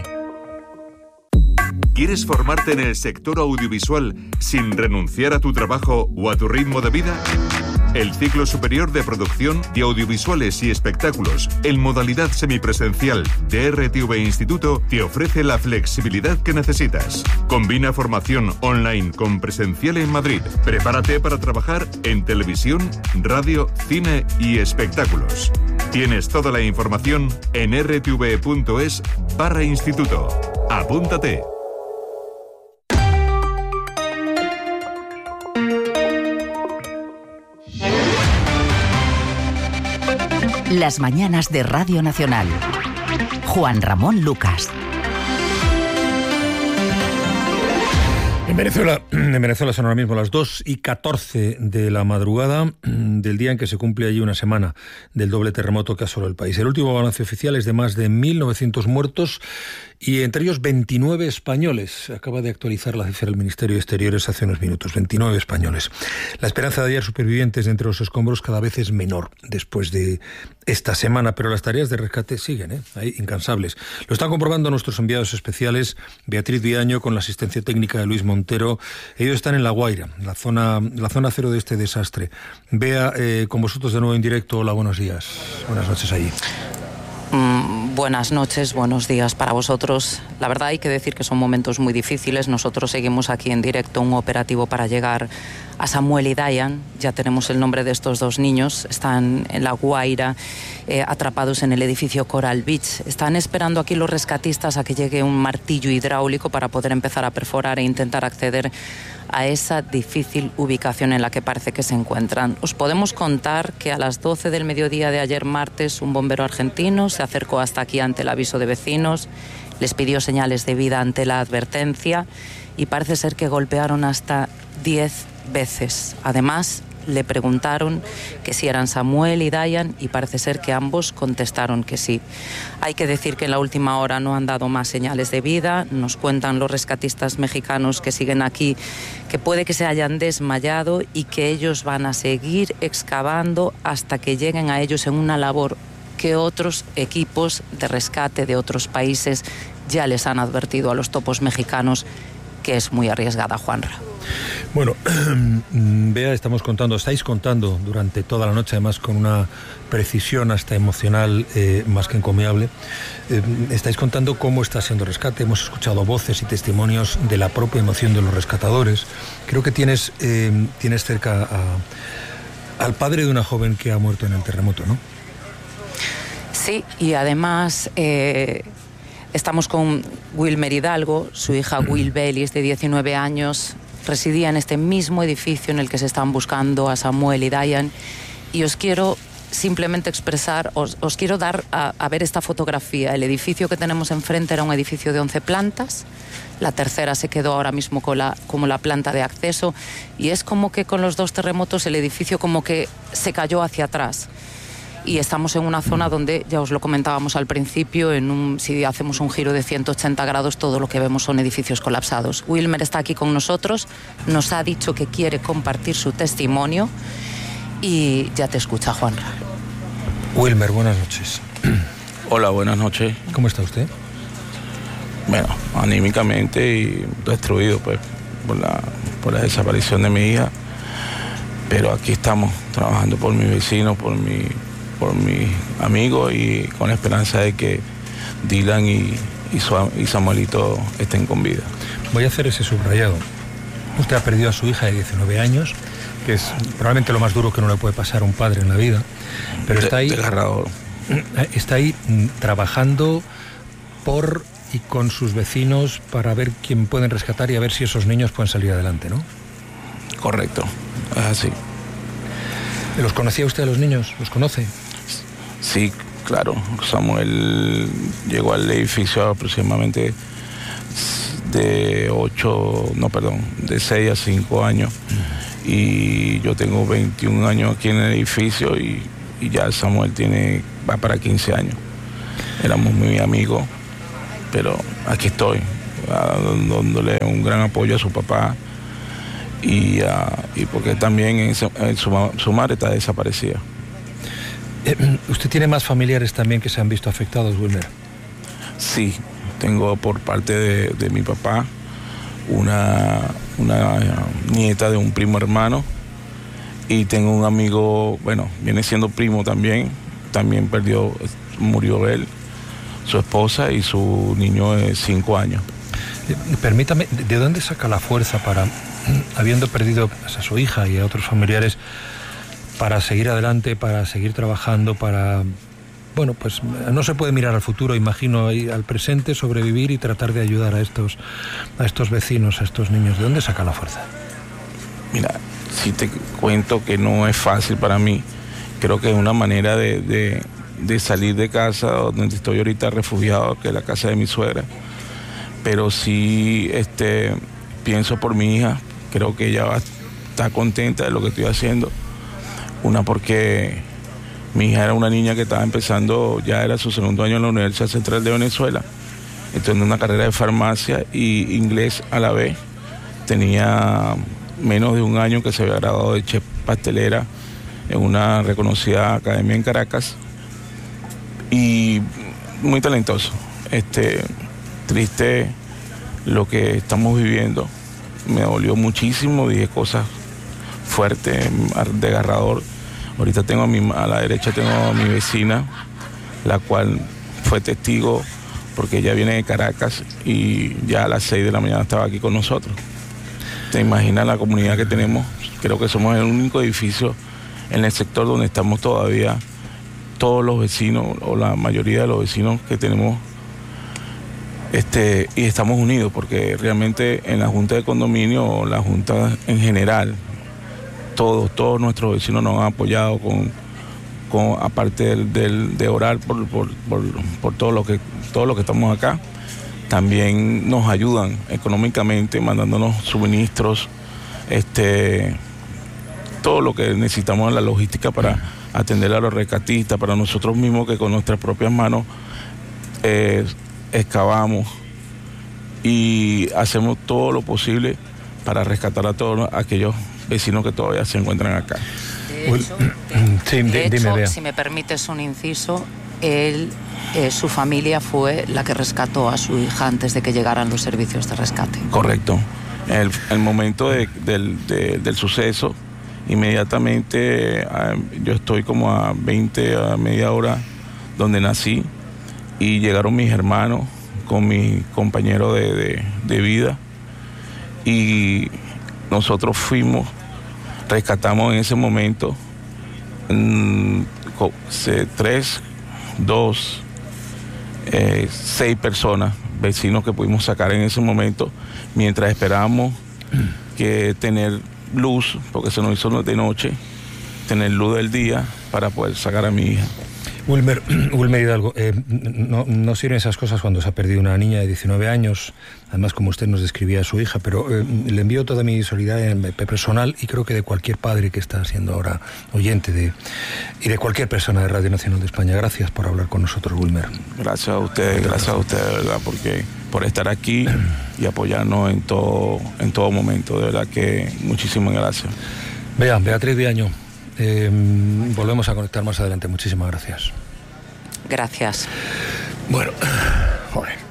¿Quieres formarte en el sector audiovisual sin renunciar a tu trabajo o a tu ritmo de vida? El ciclo superior de producción de audiovisuales y espectáculos en modalidad semipresencial de R T V Instituto te ofrece la flexibilidad que necesitas. Combina formación online con presencial en Madrid. Prepárate para trabajar en televisión, radio, cine y espectáculos. Tienes toda la información en r t v punto es barra instituto. Apúntate. Las mañanas de Radio Nacional. Juan Ramón Lucas. En Venezuela, en Venezuela son ahora mismo las dos y catorce de la madrugada del día en que se cumple allí una semana del doble terremoto que asoló el país. El último balance oficial es de más de mil novecientos muertos y entre ellos veintinueve españoles. Acaba de actualizar la cifra del Ministerio de Exteriores hace unos minutos. veintinueve españoles. La esperanza de hallar supervivientes de entre los escombros cada vez es menor después de esta semana, pero las tareas de rescate siguen, ¿eh? Ahí, incansables. Lo están comprobando nuestros enviados especiales, Beatriz Viaño, con la asistencia técnica de Luis Montero. Ellos están en La Guaira, la zona, la zona cero de este desastre. Bea, eh, con vosotros de nuevo en directo. Hola, buenos días. Buenas noches allí. Mm, buenas noches, buenos días para vosotros. La verdad hay que decir que son momentos muy difíciles. Nosotros seguimos aquí en directo un operativo para llegar a Samuel y Dayan. Ya tenemos el nombre de estos dos niños. Están en La Guaira, eh, atrapados en el edificio Coral Beach. Están esperando aquí los rescatistas a que llegue un martillo hidráulico para poder empezar a perforar e intentar acceder a esa difícil ubicación en la que parece que se encuentran. Os podemos contar que a las doce del mediodía de ayer martes un bombero argentino se acercó hasta aquí ante el aviso de vecinos, les pidió señales de vida ante la advertencia y parece ser que golpearon hasta diez veces. Además, le preguntaron que si eran Samuel y Dayan y parece ser que ambos contestaron que sí. Hay que decir que en la última hora no han dado más señales de vida. Nos cuentan los rescatistas mexicanos que siguen aquí que puede que se hayan desmayado y que ellos van a seguir excavando hasta que lleguen a ellos en una labor que otros equipos de rescate de otros países ya les han advertido a los topos mexicanos que es muy arriesgada, Juanra. Bueno, Bea, estamos contando, estáis contando durante toda la noche, además con una precisión hasta emocional eh, más que encomiable. Eh, estáis contando cómo está siendo el rescate. Hemos escuchado voces y testimonios de la propia emoción de los rescatadores. Creo que tienes, eh, tienes cerca a, al padre de una joven que ha muerto en el terremoto, ¿no? Sí, y además eh, estamos con Wilmer Hidalgo, su hija Will Bellis, de diecinueve años, residía en este mismo edificio en el que se están buscando a Samuel y Dayan. Y os quiero simplemente expresar, os, os quiero dar a, a ver esta fotografía. El edificio que tenemos enfrente era un edificio de once plantas, la tercera se quedó ahora mismo con la, como la planta de acceso, y es como que con los dos terremotos el edificio como que se cayó hacia atrás. Y estamos en una zona donde, ya os lo comentábamos al principio, en un, si hacemos un giro de ciento ochenta grados, todo lo que vemos son edificios colapsados. Wilmer está aquí con nosotros, nos ha dicho que quiere compartir su testimonio y ya te escucha, Juanra. Wilmer, buenas noches. Hola, buenas noches. ¿Cómo está usted? Bueno, anímicamente y destruido pues por la, por la desaparición de mi hija, pero aquí estamos trabajando por mis vecinos, por mi por mis amigos y con la esperanza de que Dylan y, y, su, y Samuelito estén con vida. Voy a hacer ese subrayado. Usted ha perdido a su hija de diecinueve años, que es probablemente lo más duro que no le puede pasar a un padre en la vida, pero está ahí, desgarrador. Está ahí trabajando por y con sus vecinos para ver quién pueden rescatar y a ver si esos niños pueden salir adelante, ¿no? Correcto, es así. ¿Los conocía usted a los niños? ¿Los conoce? Sí, claro. Samuel llegó al edificio aproximadamente de ocho, no, perdón, de seis a cinco años. Y yo tengo veintiún años aquí en el edificio y, y ya Samuel tiene, va para quince años. Éramos muy amigos, pero aquí estoy, dándole un gran apoyo a su papá. Y, uh, y porque también en su, en su, su madre está desaparecida. Eh, ¿Usted tiene más familiares también que se han visto afectados, Wilmer? Sí, tengo por parte de, de mi papá una, una nieta de un primo hermano y tengo un amigo, bueno, viene siendo primo también, también perdió, murió él, su esposa y su niño de cinco años. Eh, permítame, ¿de dónde saca la fuerza para, habiendo perdido a su hija y a otros familiares, para seguir adelante, para seguir trabajando, para... Bueno, pues no se puede mirar al futuro, imagino, y al presente, sobrevivir y tratar de ayudar a estos, a estos vecinos, a estos niños. ¿De dónde saca la fuerza? Mira, si te cuento que no es fácil para mí, creo que es una manera de, de, de salir de casa, donde estoy ahorita refugiado, que es la casa de mi suegra. Pero sí este, pienso por mi hija, creo que ella va a estar contenta de lo que estoy haciendo. Una porque mi hija era una niña que estaba empezando, ya era su segundo año en la Universidad Central de Venezuela, entonces en una carrera de farmacia y inglés a la vez. Tenía menos de un año que se había graduado de chef pastelera en una reconocida academia en Caracas y muy talentoso. Este, triste lo que estamos viviendo, me dolió muchísimo, dije cosas fuertes, desgarrador. Ahorita tengo a, mi, a la derecha tengo a mi vecina, la cual fue testigo porque ella viene de Caracas y ya a las seis de la mañana estaba aquí con nosotros. Te imaginas la comunidad que tenemos, creo que somos el único edificio en el sector donde estamos todavía todos los vecinos o la mayoría de los vecinos que tenemos este, y estamos unidos porque realmente en la junta de condominio o la junta en general, todos, todos nuestros vecinos nos han apoyado con, con aparte del, del, de orar por, por, por, por todo lo que todo lo que estamos acá, también nos ayudan económicamente, mandándonos suministros, este, todo lo que necesitamos en la logística para atender a los rescatistas, para nosotros mismos que con nuestras propias manos eh, excavamos y hacemos todo lo posible para rescatar a todos aquellos vecinos que todavía se encuentran acá. De hecho, sí, de hecho dime, si me permites un inciso, él, eh, su familia fue la que rescató a su hija antes de que llegaran los servicios de rescate. Correcto. El, el momento de, del, de, del suceso, inmediatamente eh, yo estoy como a veinte, a media hora donde nací y llegaron mis hermanos con mi compañero de, de, de vida y nosotros fuimos, rescatamos en ese momento mmm, tres, dos, eh, seis personas, vecinos que pudimos sacar en ese momento, mientras esperábamos que tener luz, porque se nos hizo de noche, tener luz del día para poder sacar a mi hija. Wilmer, Wilmer Hidalgo, eh, no, no sirven esas cosas cuando se ha perdido una niña de diecinueve años, además como usted nos describía a su hija, pero eh, le envío toda mi solidaridad personal y creo que de cualquier padre que está siendo ahora oyente de, y de cualquier persona de Radio Nacional de España. Gracias por hablar con nosotros, Wilmer. Gracias a ustedes, gracias a ustedes, de verdad, porque por estar aquí y apoyarnos en todo, en todo momento, de verdad que muchísimas gracias. Vean, Beatriz Viaño. Eh, volvemos a conectar más adelante. Muchísimas gracias. Gracias. Bueno, joder.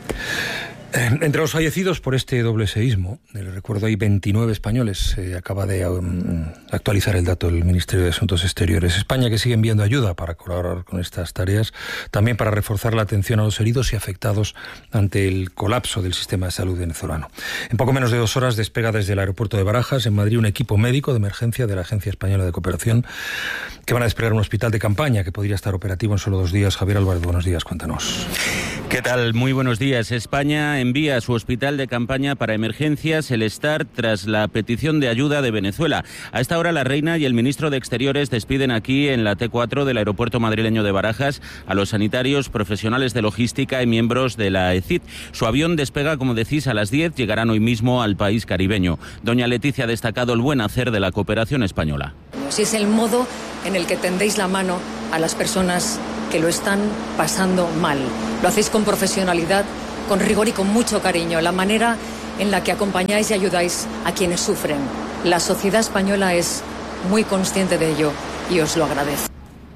Entre los fallecidos por este doble seísmo, les recuerdo, hay veintinueve españoles. Se eh, acaba de um, actualizar el dato del Ministerio de Asuntos Exteriores. España que sigue enviando ayuda para colaborar con estas tareas, también para reforzar la atención a los heridos y afectados ante el colapso del sistema de salud venezolano. En poco menos de dos horas despega desde el aeropuerto de Barajas, en Madrid, un equipo médico de emergencia de la Agencia Española de Cooperación, que van a desplegar un hospital de campaña que podría estar operativo en solo dos días. Javier Álvarez, buenos días, cuéntanos. ¿Qué tal? Muy buenos días. España envía su hospital de campaña para emergencias, el STAR, tras la petición de ayuda de Venezuela. A esta hora la reina y el ministro de Exteriores despiden aquí en la T cuatro del aeropuerto madrileño de Barajas a los sanitarios, profesionales de logística y miembros de la E C I T. Su avión despega, como decís, a las diez, llegarán hoy mismo al país caribeño. Doña Leticia ha destacado el buen hacer de la cooperación española. Si es el modo en el que tendéis la mano a las personas que lo están pasando mal. Lo hacéis con profesionalidad, con rigor y con mucho cariño. La manera en la que acompañáis y ayudáis a quienes sufren. La sociedad española es muy consciente de ello y os lo agradezco.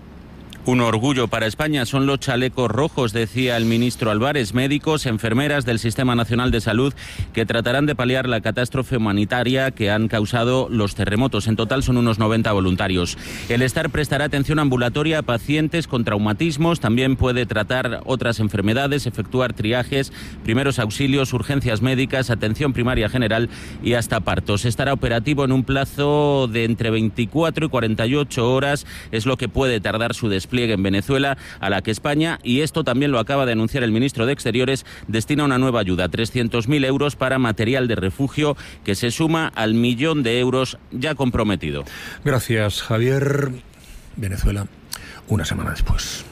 Un orgullo para España son los chalecos rojos, decía el ministro Álvarez, médicos, enfermeras del Sistema Nacional de Salud que tratarán de paliar la catástrofe humanitaria que han causado los terremotos. En total son unos noventa voluntarios. El STAR prestará atención ambulatoria a pacientes con traumatismos, también puede tratar otras enfermedades, efectuar triajes, primeros auxilios, urgencias médicas, atención primaria general y hasta partos. Estará operativo en un plazo de entre veinticuatro y cuarenta y ocho horas, es lo que puede tardar su despliegue en Venezuela, a la que España, y esto también lo acaba de anunciar el ministro de Exteriores, destina una nueva ayuda, trescientos mil euros para material de refugio, que se suma al millón de euros ya comprometido. Gracias, Javier. Venezuela, una semana después.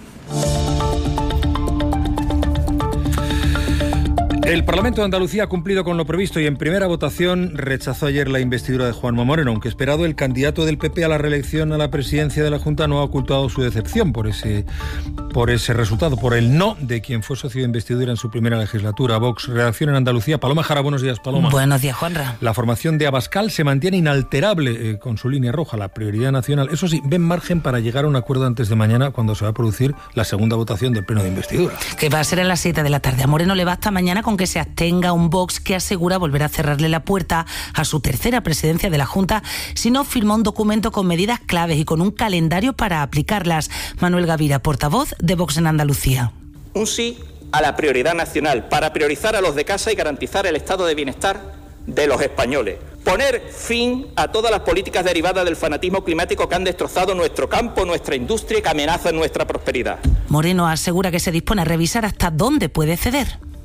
El Parlamento de Andalucía ha cumplido con lo previsto y en primera votación rechazó ayer la investidura de Juanma Moreno. Aunque esperado, el candidato del P P a la reelección a la presidencia de la Junta no ha ocultado su decepción por ese, por ese resultado, por el no de quien fue socio de investidura en su primera legislatura. Vox, redacción en Andalucía. Paloma Jara, buenos días, Paloma. Buenos días, Juanra. La formación de Abascal se mantiene inalterable eh, con su línea roja, la prioridad nacional. Eso sí, ven margen para llegar a un acuerdo antes de mañana, cuando se va a producir la segunda votación del pleno de investidura. Que va a ser a las siete de la tarde. A Moreno le basta mañana con que se abstenga un Vox que asegura volver a cerrarle la puerta a su tercera presidencia de la Junta si no firma un documento con medidas claves y con un calendario para aplicarlas. Manuel Gavira, portavoz de Vox en Andalucía. Un sí a la prioridad nacional, para priorizar a los de casa y garantizar el estado de bienestar de los españoles. Poner fin a todas las políticas derivadas del fanatismo climático que han destrozado nuestro campo, nuestra industria y que amenazan nuestra prosperidad. Moreno asegura que se dispone a revisar hasta dónde puede ceder.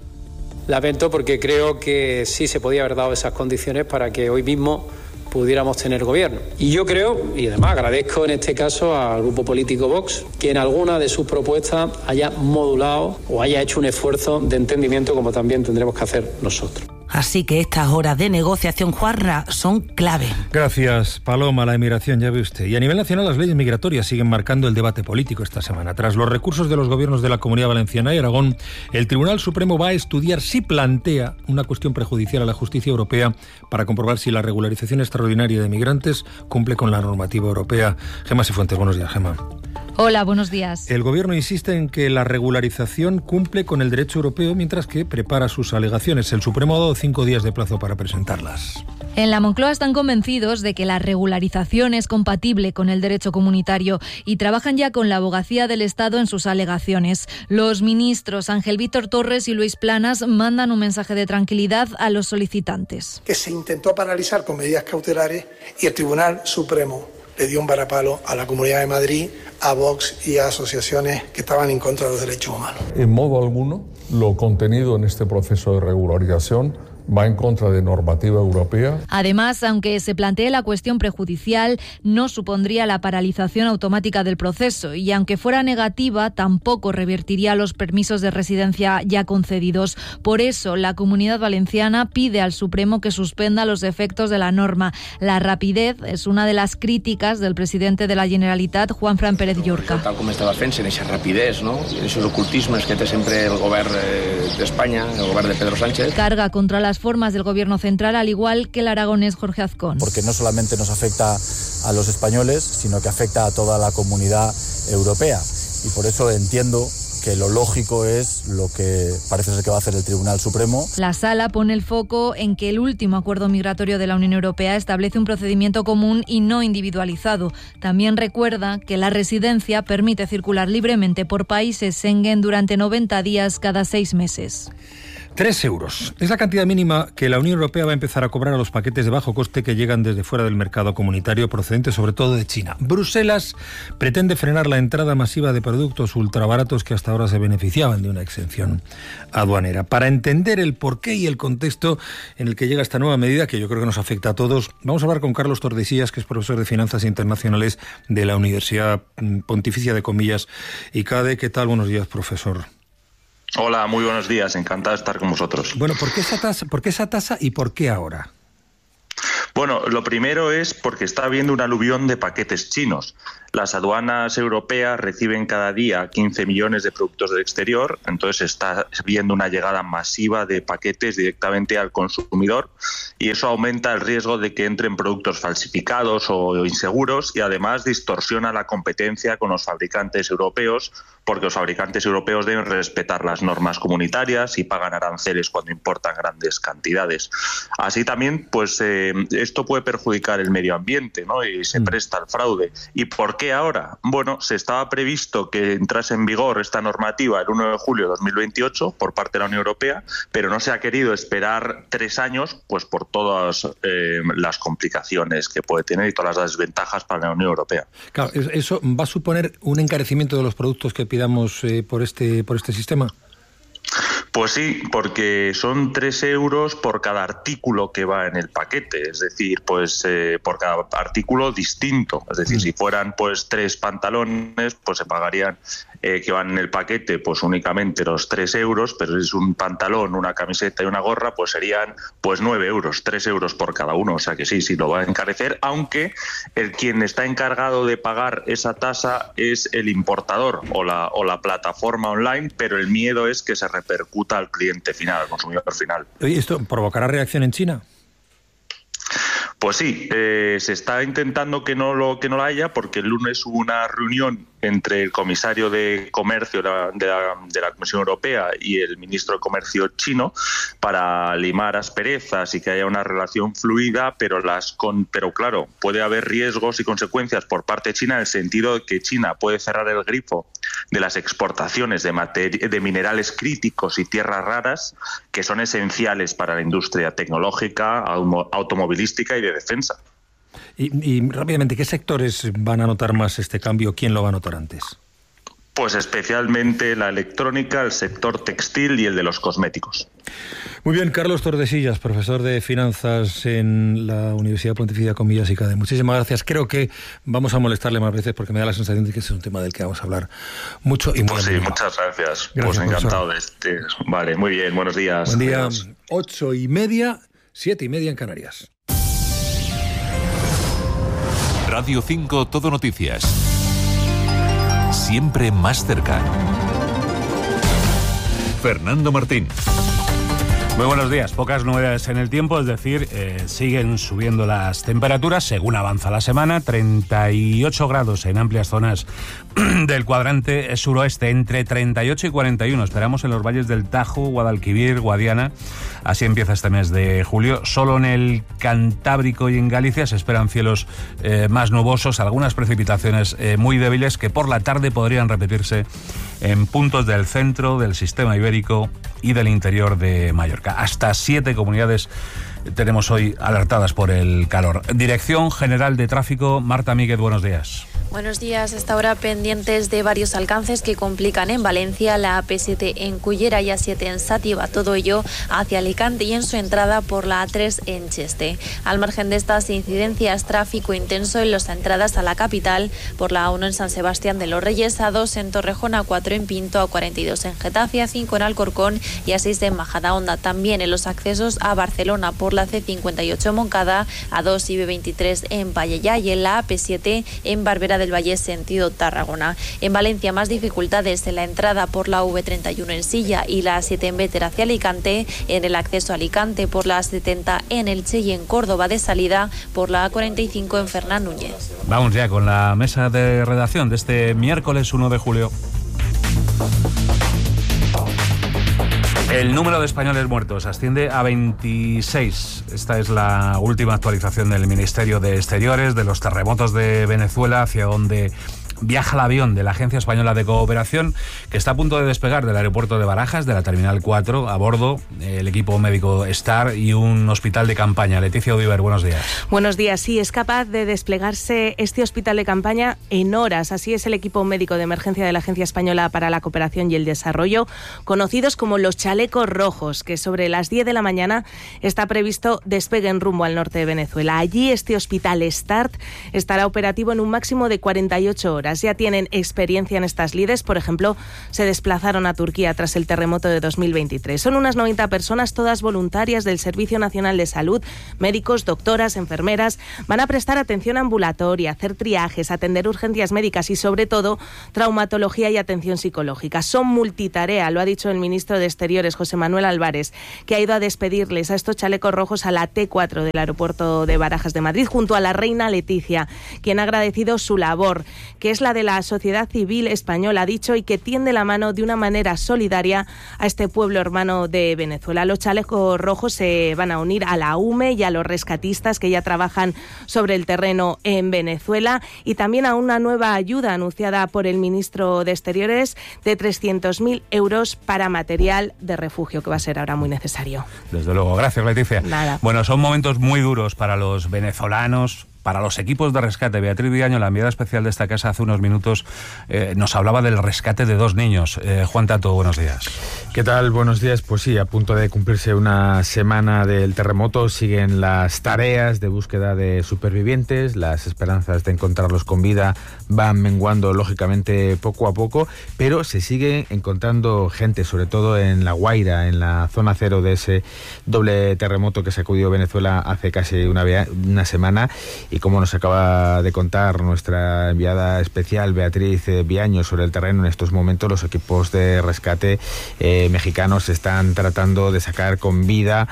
Lamento porque creo que sí se podía haber dado esas condiciones para que hoy mismo pudiéramos tener gobierno. Y yo creo, y además agradezco en este caso al grupo político Vox, que en alguna de sus propuestas haya modulado o haya hecho un esfuerzo de entendimiento, como también tendremos que hacer nosotros. Así que estas horas de negociación, Juanra, son clave. Gracias, Paloma. La emigración, ya ve usted. Y a nivel nacional, las leyes migratorias siguen marcando el debate político esta semana. Tras los recursos de los gobiernos de la Comunidad Valenciana y Aragón, el Tribunal Supremo va a estudiar si plantea una cuestión prejudicial a la justicia europea para comprobar si la regularización extraordinaria de migrantes cumple con la normativa europea. Gemma Sifuentes, buenos días, Gemma. Hola, buenos días. El Gobierno insiste en que la regularización cumple con el derecho europeo, mientras que prepara sus alegaciones. El Supremo ha dado cinco días de plazo para presentarlas. En la Moncloa están convencidos de que la regularización es compatible con el derecho comunitario y trabajan ya con la Abogacía del Estado en sus alegaciones. Los ministros Ángel Víctor Torres y Luis Planas mandan un mensaje de tranquilidad a los solicitantes. Que se intentó paralizar con medidas cautelares y el Tribunal Supremo le dio un varapalo a la Comunidad de Madrid, a Vox y a asociaciones que estaban en contra de los derechos humanos. En modo alguno, lo contenido en este proceso de regularización va en contra de normativa europea. Además, aunque se plantee la cuestión prejudicial, no supondría la paralización automática del proceso y, aunque fuera negativa, tampoco revertiría los permisos de residencia ya concedidos. Por eso, la Comunidad Valenciana pide al Supremo que suspenda los efectos de la norma. La rapidez es una de las críticas del presidente de la Generalitat, Juanfran Pérez Llorca. Tal com estava fent, en esa rapidez, no? En esos ocultismes que té sempre el govern d'Espanya, el govern de Pedro Sánchez. Carga contra las formas del gobierno central, al igual que el aragonés Jorge Azcón. Porque no solamente nos afecta a los españoles, sino que afecta a toda la comunidad europea. Y por eso entiendo que lo lógico es lo que parece ser que va a hacer el Tribunal Supremo. La Sala pone el foco en que el último acuerdo migratorio de la Unión Europea establece un procedimiento común y no individualizado. También recuerda que la residencia permite circular libremente por países Schengen durante noventa días cada seis meses. Tres euros. Es la cantidad mínima que la Unión Europea va a empezar a cobrar a los paquetes de bajo coste que llegan desde fuera del mercado comunitario, procedentes sobre todo de China. Bruselas pretende frenar la entrada masiva de productos ultrabaratos que hasta ahora se beneficiaban de una exención aduanera. Para entender el porqué y el contexto en el que llega esta nueva medida, que yo creo que nos afecta a todos, vamos a hablar con Carlos Tordesillas, que es profesor de Finanzas Internacionales de la Universidad Pontificia de Comillas y C A D E. ¿Qué tal? Buenos días, profesor. Hola, muy buenos días, encantado de estar con vosotros. Bueno, ¿por qué esa tasa, por qué esa tasa y por qué ahora? Bueno, lo primero es porque está habiendo un aluvión de paquetes chinos. Las aduanas europeas reciben cada día quince millones de productos del exterior, entonces está viendo una llegada masiva de paquetes directamente al consumidor y eso aumenta el riesgo de que entren productos falsificados o inseguros y además distorsiona la competencia con los fabricantes europeos, porque los fabricantes europeos deben respetar las normas comunitarias y pagan aranceles cuando importan grandes cantidades. Así también, pues eh, esto puede perjudicar el medio ambiente, ¿no? Y se presta al fraude. ¿Y por qué ahora? Bueno, se estaba previsto que entrase en vigor esta normativa el uno de julio de dos mil veintiocho por parte de la Unión Europea, pero no se ha querido esperar tres años, pues por todas eh, las complicaciones que puede tener y todas las desventajas para la Unión Europea. Claro, ¿eso va a suponer un encarecimiento de los productos que pidamos eh, por este por este sistema? Pues sí, porque son tres euros por cada artículo que va en el paquete, es decir, pues eh, por cada artículo distinto. Es decir, mm. si fueran pues tres pantalones, pues se pagarían eh, que van en el paquete pues únicamente los tres euros, pero si es un pantalón, una camiseta y una gorra, pues serían pues nueve euros, tres euros por cada uno. O sea que sí, sí lo va a encarecer, aunque el quien está encargado de pagar esa tasa es el importador o la, o la plataforma online, pero el miedo es que se repercuta al cliente final, al consumidor final. ¿Y esto provocará reacción en China? Pues sí, eh, se está intentando que no lo que no la haya, porque el lunes hubo una reunión entre el comisario de Comercio de la, de, la, de la Comisión Europea y el ministro de Comercio chino para limar asperezas y que haya una relación fluida, pero las con, pero claro, puede haber riesgos y consecuencias por parte de China en el sentido de que China puede cerrar el grifo de las exportaciones de, materi- de minerales críticos y tierras raras que son esenciales para la industria tecnológica, autom- automovilística y de defensa. Y, y rápidamente, ¿qué sectores van a notar más este cambio? ¿Quién lo va a notar antes? Pues especialmente la electrónica, el sector textil y el de los cosméticos. Muy bien, Carlos Tordesillas, profesor de Finanzas en la Universidad Pontificia de Comillas y C A D E. Muchísimas gracias. Creo que vamos a molestarle más veces porque me da la sensación de que este es un tema del que vamos a hablar mucho y muy Pues sí, muchas gracias. gracias pues encantado profesor. de este. Vale, muy bien, buenos días. Buen día. Adiós. Ocho y media, siete y media en Canarias. Radio cinco Todo Noticias. Siempre más cerca. Fernando Martín. Muy buenos días. Pocas novedades en el tiempo, es decir, eh, siguen subiendo las temperaturas según avanza la semana. treinta y ocho grados en amplias zonas del cuadrante suroeste, entre treinta y ocho y cuarenta y uno. Esperamos en los valles del Tajo, Guadalquivir, Guadiana. Así empieza este mes de julio. Solo en el Cantábrico y en Galicia se esperan cielos eh, más nubosos, algunas precipitaciones eh, muy débiles que por la tarde podrían repetirse en puntos del centro, del sistema ibérico y del interior de Mallorca. Hasta siete comunidades tenemos hoy alertadas por el calor. Dirección General de Tráfico, Marta Míguez, buenos días. Buenos días. Hasta ahora pendientes de varios alcances que complican en Valencia, la A P siete en Cullera y A siete en Sátiva, todo ello hacia Alicante y en su entrada por la A tres en Cheste. Al margen de estas incidencias, tráfico intenso en las entradas a la capital, por la A uno en San Sebastián de los Reyes, A dos en Torrejón, A cuatro en Pinto, A cuarenta y dos en Getafe, A cinco en Alcorcón y A seis en Majadahonda. También en los accesos a Barcelona por la C cincuenta y ocho en Moncada, A dos y B veintitrés en Pallejà y en la A P siete en Barberá del Valle sentido Tarragona. En Valencia más dificultades en la entrada por la V treinta y uno en Silla y la A siete en Béter hacia Alicante, en el acceso a Alicante por la A setenta en Elche y en Córdoba de salida por la A cuarenta y cinco en Fernán Núñez. Vamos ya con la mesa de redacción de este miércoles uno de julio. El número de españoles muertos asciende a veintiséis. Esta es la última actualización del Ministerio de Exteriores de los terremotos de Venezuela, hacia donde viaja el avión de la Agencia Española de Cooperación, que está a punto de despegar del aeropuerto de Barajas, de la Terminal cuatro, a bordo el equipo médico STAR y un hospital de campaña. Leticia Odiver, buenos días. Buenos días. Sí, es capaz de desplegarse este hospital de campaña en horas. Así es el equipo médico de emergencia de la Agencia Española para la Cooperación y el Desarrollo, conocidos como los chalecos rojos, que sobre las diez de la mañana está previsto despegue en rumbo al norte de Venezuela. Allí este hospital START estará operativo en un máximo de cuarenta y ocho horas. Ya tienen experiencia en estas lides, por ejemplo, se desplazaron a Turquía tras el terremoto de dos mil veintitrés. Son unas noventa personas, todas voluntarias del Servicio Nacional de Salud, médicos, doctoras, enfermeras. Van a prestar atención ambulatoria, hacer triajes, atender urgencias médicas y, sobre todo, traumatología y atención psicológica. Son multitarea, lo ha dicho el ministro de Exteriores, José Manuel Álvarez, que ha ido a despedirles a estos chalecos rojos a la T cuatro del aeropuerto de Barajas de Madrid, junto a la reina Leticia, quien ha agradecido su labor, que es la de la sociedad civil española, ha dicho, y que tiende la mano de una manera solidaria a este pueblo hermano de Venezuela. Los chalecos rojos se van a unir a la U M E y a los rescatistas que ya trabajan sobre el terreno en Venezuela, y también a una nueva ayuda anunciada por el ministro de Exteriores de trescientos mil euros para material de refugio, que va a ser ahora muy necesario. Desde luego. Gracias, Leticia. Nada. Bueno, son momentos muy duros para los venezolanos, para los equipos de rescate. Beatriz Villaño, la enviada especial de esta casa, hace unos minutos eh, nos hablaba del rescate de dos niños. Eh, Juan Tato, buenos días. ¿Qué tal? Buenos días. Pues sí, a punto de cumplirse una semana del terremoto, siguen las tareas de búsqueda de supervivientes. Las esperanzas de encontrarlos con vida van menguando, lógicamente, poco a poco, pero se sigue encontrando gente, sobre todo en La Guaira, en la zona cero de ese doble terremoto que sacudió Venezuela hace casi una, una semana. Y como nos acaba de contar nuestra enviada especial Beatriz eh, Viaño sobre el terreno, en estos momentos los equipos de rescate eh, mexicanos están tratando de sacar con vida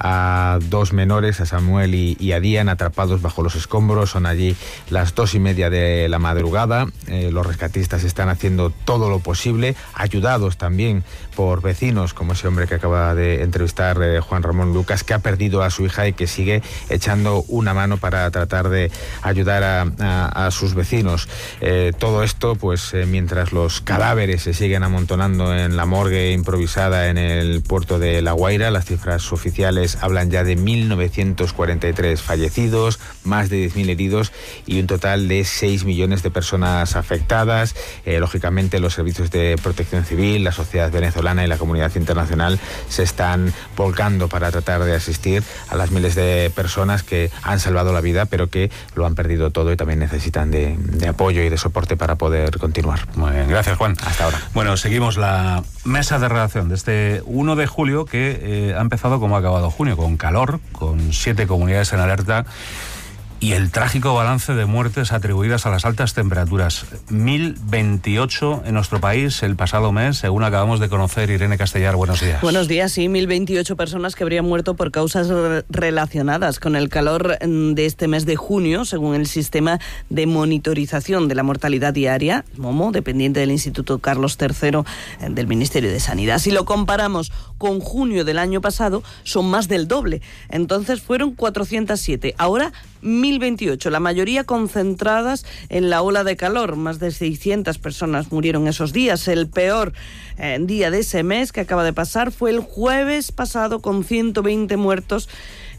a dos menores, a Samuel y, y a Dian, atrapados bajo los escombros. Son allí las dos y media de la madrugada. Eh, los rescatistas están haciendo todo lo posible, ayudados también por vecinos, como ese hombre que acaba de entrevistar eh, Juan Ramón Lucas, que ha perdido a su hija y que sigue echando una mano para tratar de ayudar a, a, a sus vecinos. Eh, todo esto, pues eh, mientras los cadáveres se siguen amontonando en la morgue improvisada en el puerto de La Guaira. Las cifras oficiales hablan ya de mil novecientos cuarenta y tres fallecidos, más de diez mil heridos y un total de seis millones de personas afectadas. Eh, lógicamente, los servicios de protección civil, la sociedad venezolana y la comunidad internacional se están volcando para tratar de asistir a las miles de personas que han salvado la vida, pero que lo han perdido todo y también necesitan de, de apoyo y de soporte para poder continuar. Muy bien, gracias, Juan. Hasta ahora. Bueno, seguimos la mesa de redacción de este uno de julio, que eh, ha empezado como ha acabado junio, con calor, con siete comunidades en alerta y el trágico balance de muertes atribuidas a las altas temperaturas. mil veintiocho en nuestro país el pasado mes, según acabamos de conocer. Irene Castellar, buenos días. Buenos días, sí, mil veintiocho personas que habrían muerto por causas relacionadas con el calor de este mes de junio, según el Sistema de Monitorización de la Mortalidad Diaria, MOMO, dependiente del Instituto Carlos tercero del Ministerio de Sanidad. Si lo comparamos con junio del año pasado, son más del doble. Entonces fueron cuatrocientos siete, ahora mil veintiocho, la mayoría concentradas en la ola de calor. Más de seiscientas personas murieron esos días. El peor eh, día de ese mes que acaba de pasar fue el jueves pasado, con ciento veinte muertos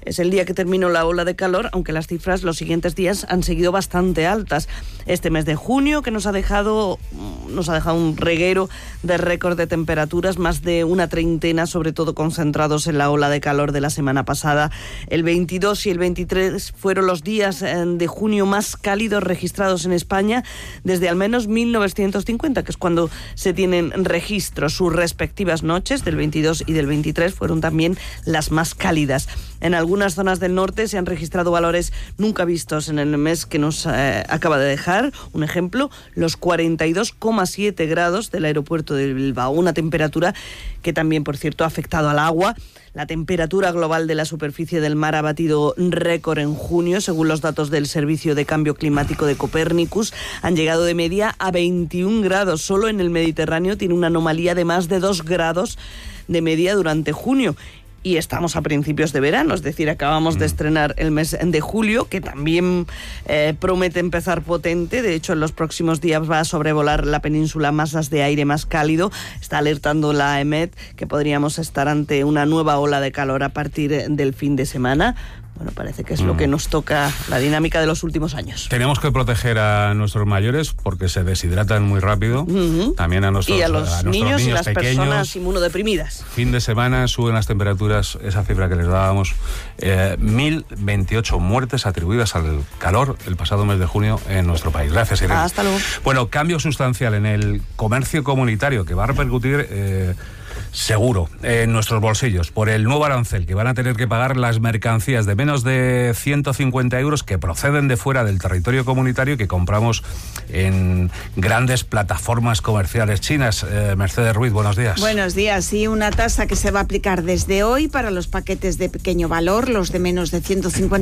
Es el día que terminó la ola de calor, aunque las cifras los siguientes días han seguido bastante altas. Este mes de junio, que nos ha dejado, nos ha dejado un reguero de récord de temperaturas, más de una treintena, sobre todo concentrados en la ola de calor de la semana pasada. El veintidós y el veintitrés fueron los días de junio más cálidos registrados en España desde al menos mil novecientos cincuenta, que es cuando se tienen registros. Sus respectivas noches del veintidós y del veintitrés fueron también las más cálidas. En algunas zonas del norte se han registrado valores nunca vistos en el mes que nos eh, acaba de dejar. Un ejemplo, los cuarenta y dos coma siete grados del aeropuerto de Bilbao, una temperatura que también, por cierto, ha afectado al agua. La temperatura global de la superficie del mar ha batido récord en junio, según los datos del Servicio de Cambio Climático de Copernicus. Han llegado de media a veintiún grados. Solo en el Mediterráneo tiene una anomalía de más de dos grados de media durante junio. Y estamos a principios de verano, es decir, acabamos de estrenar el mes de julio, que también eh, promete empezar potente. De hecho, en los próximos días va a sobrevolar la península masas de aire más cálido. Está alertando la EMET que podríamos estar ante una nueva ola de calor a partir del fin de semana. Bueno, parece que es mm. lo que nos toca, la dinámica de los últimos años. Tenemos que proteger a nuestros mayores porque se deshidratan muy rápido. Uh-huh. También a nuestros, y a los a nuestros niños, niños y las pequeños. Personas inmunodeprimidas. Fin de semana suben las temperaturas, esa cifra que les dábamos, eh, mil veintiocho muertes atribuidas al calor el pasado mes de junio en nuestro país. Gracias, Irene. Hasta luego. Bueno, cambio sustancial en el comercio comunitario que va a repercutir... Eh, seguro, en nuestros bolsillos, por el nuevo arancel que van a tener que pagar las mercancías de menos de ciento cincuenta euros que proceden de fuera del territorio comunitario y que compramos en grandes plataformas comerciales chinas. Eh, Mercedes Ruiz, buenos días. Buenos días. Sí, una tasa que se va a aplicar desde hoy para los paquetes de pequeño valor, los de menos de ciento cincuenta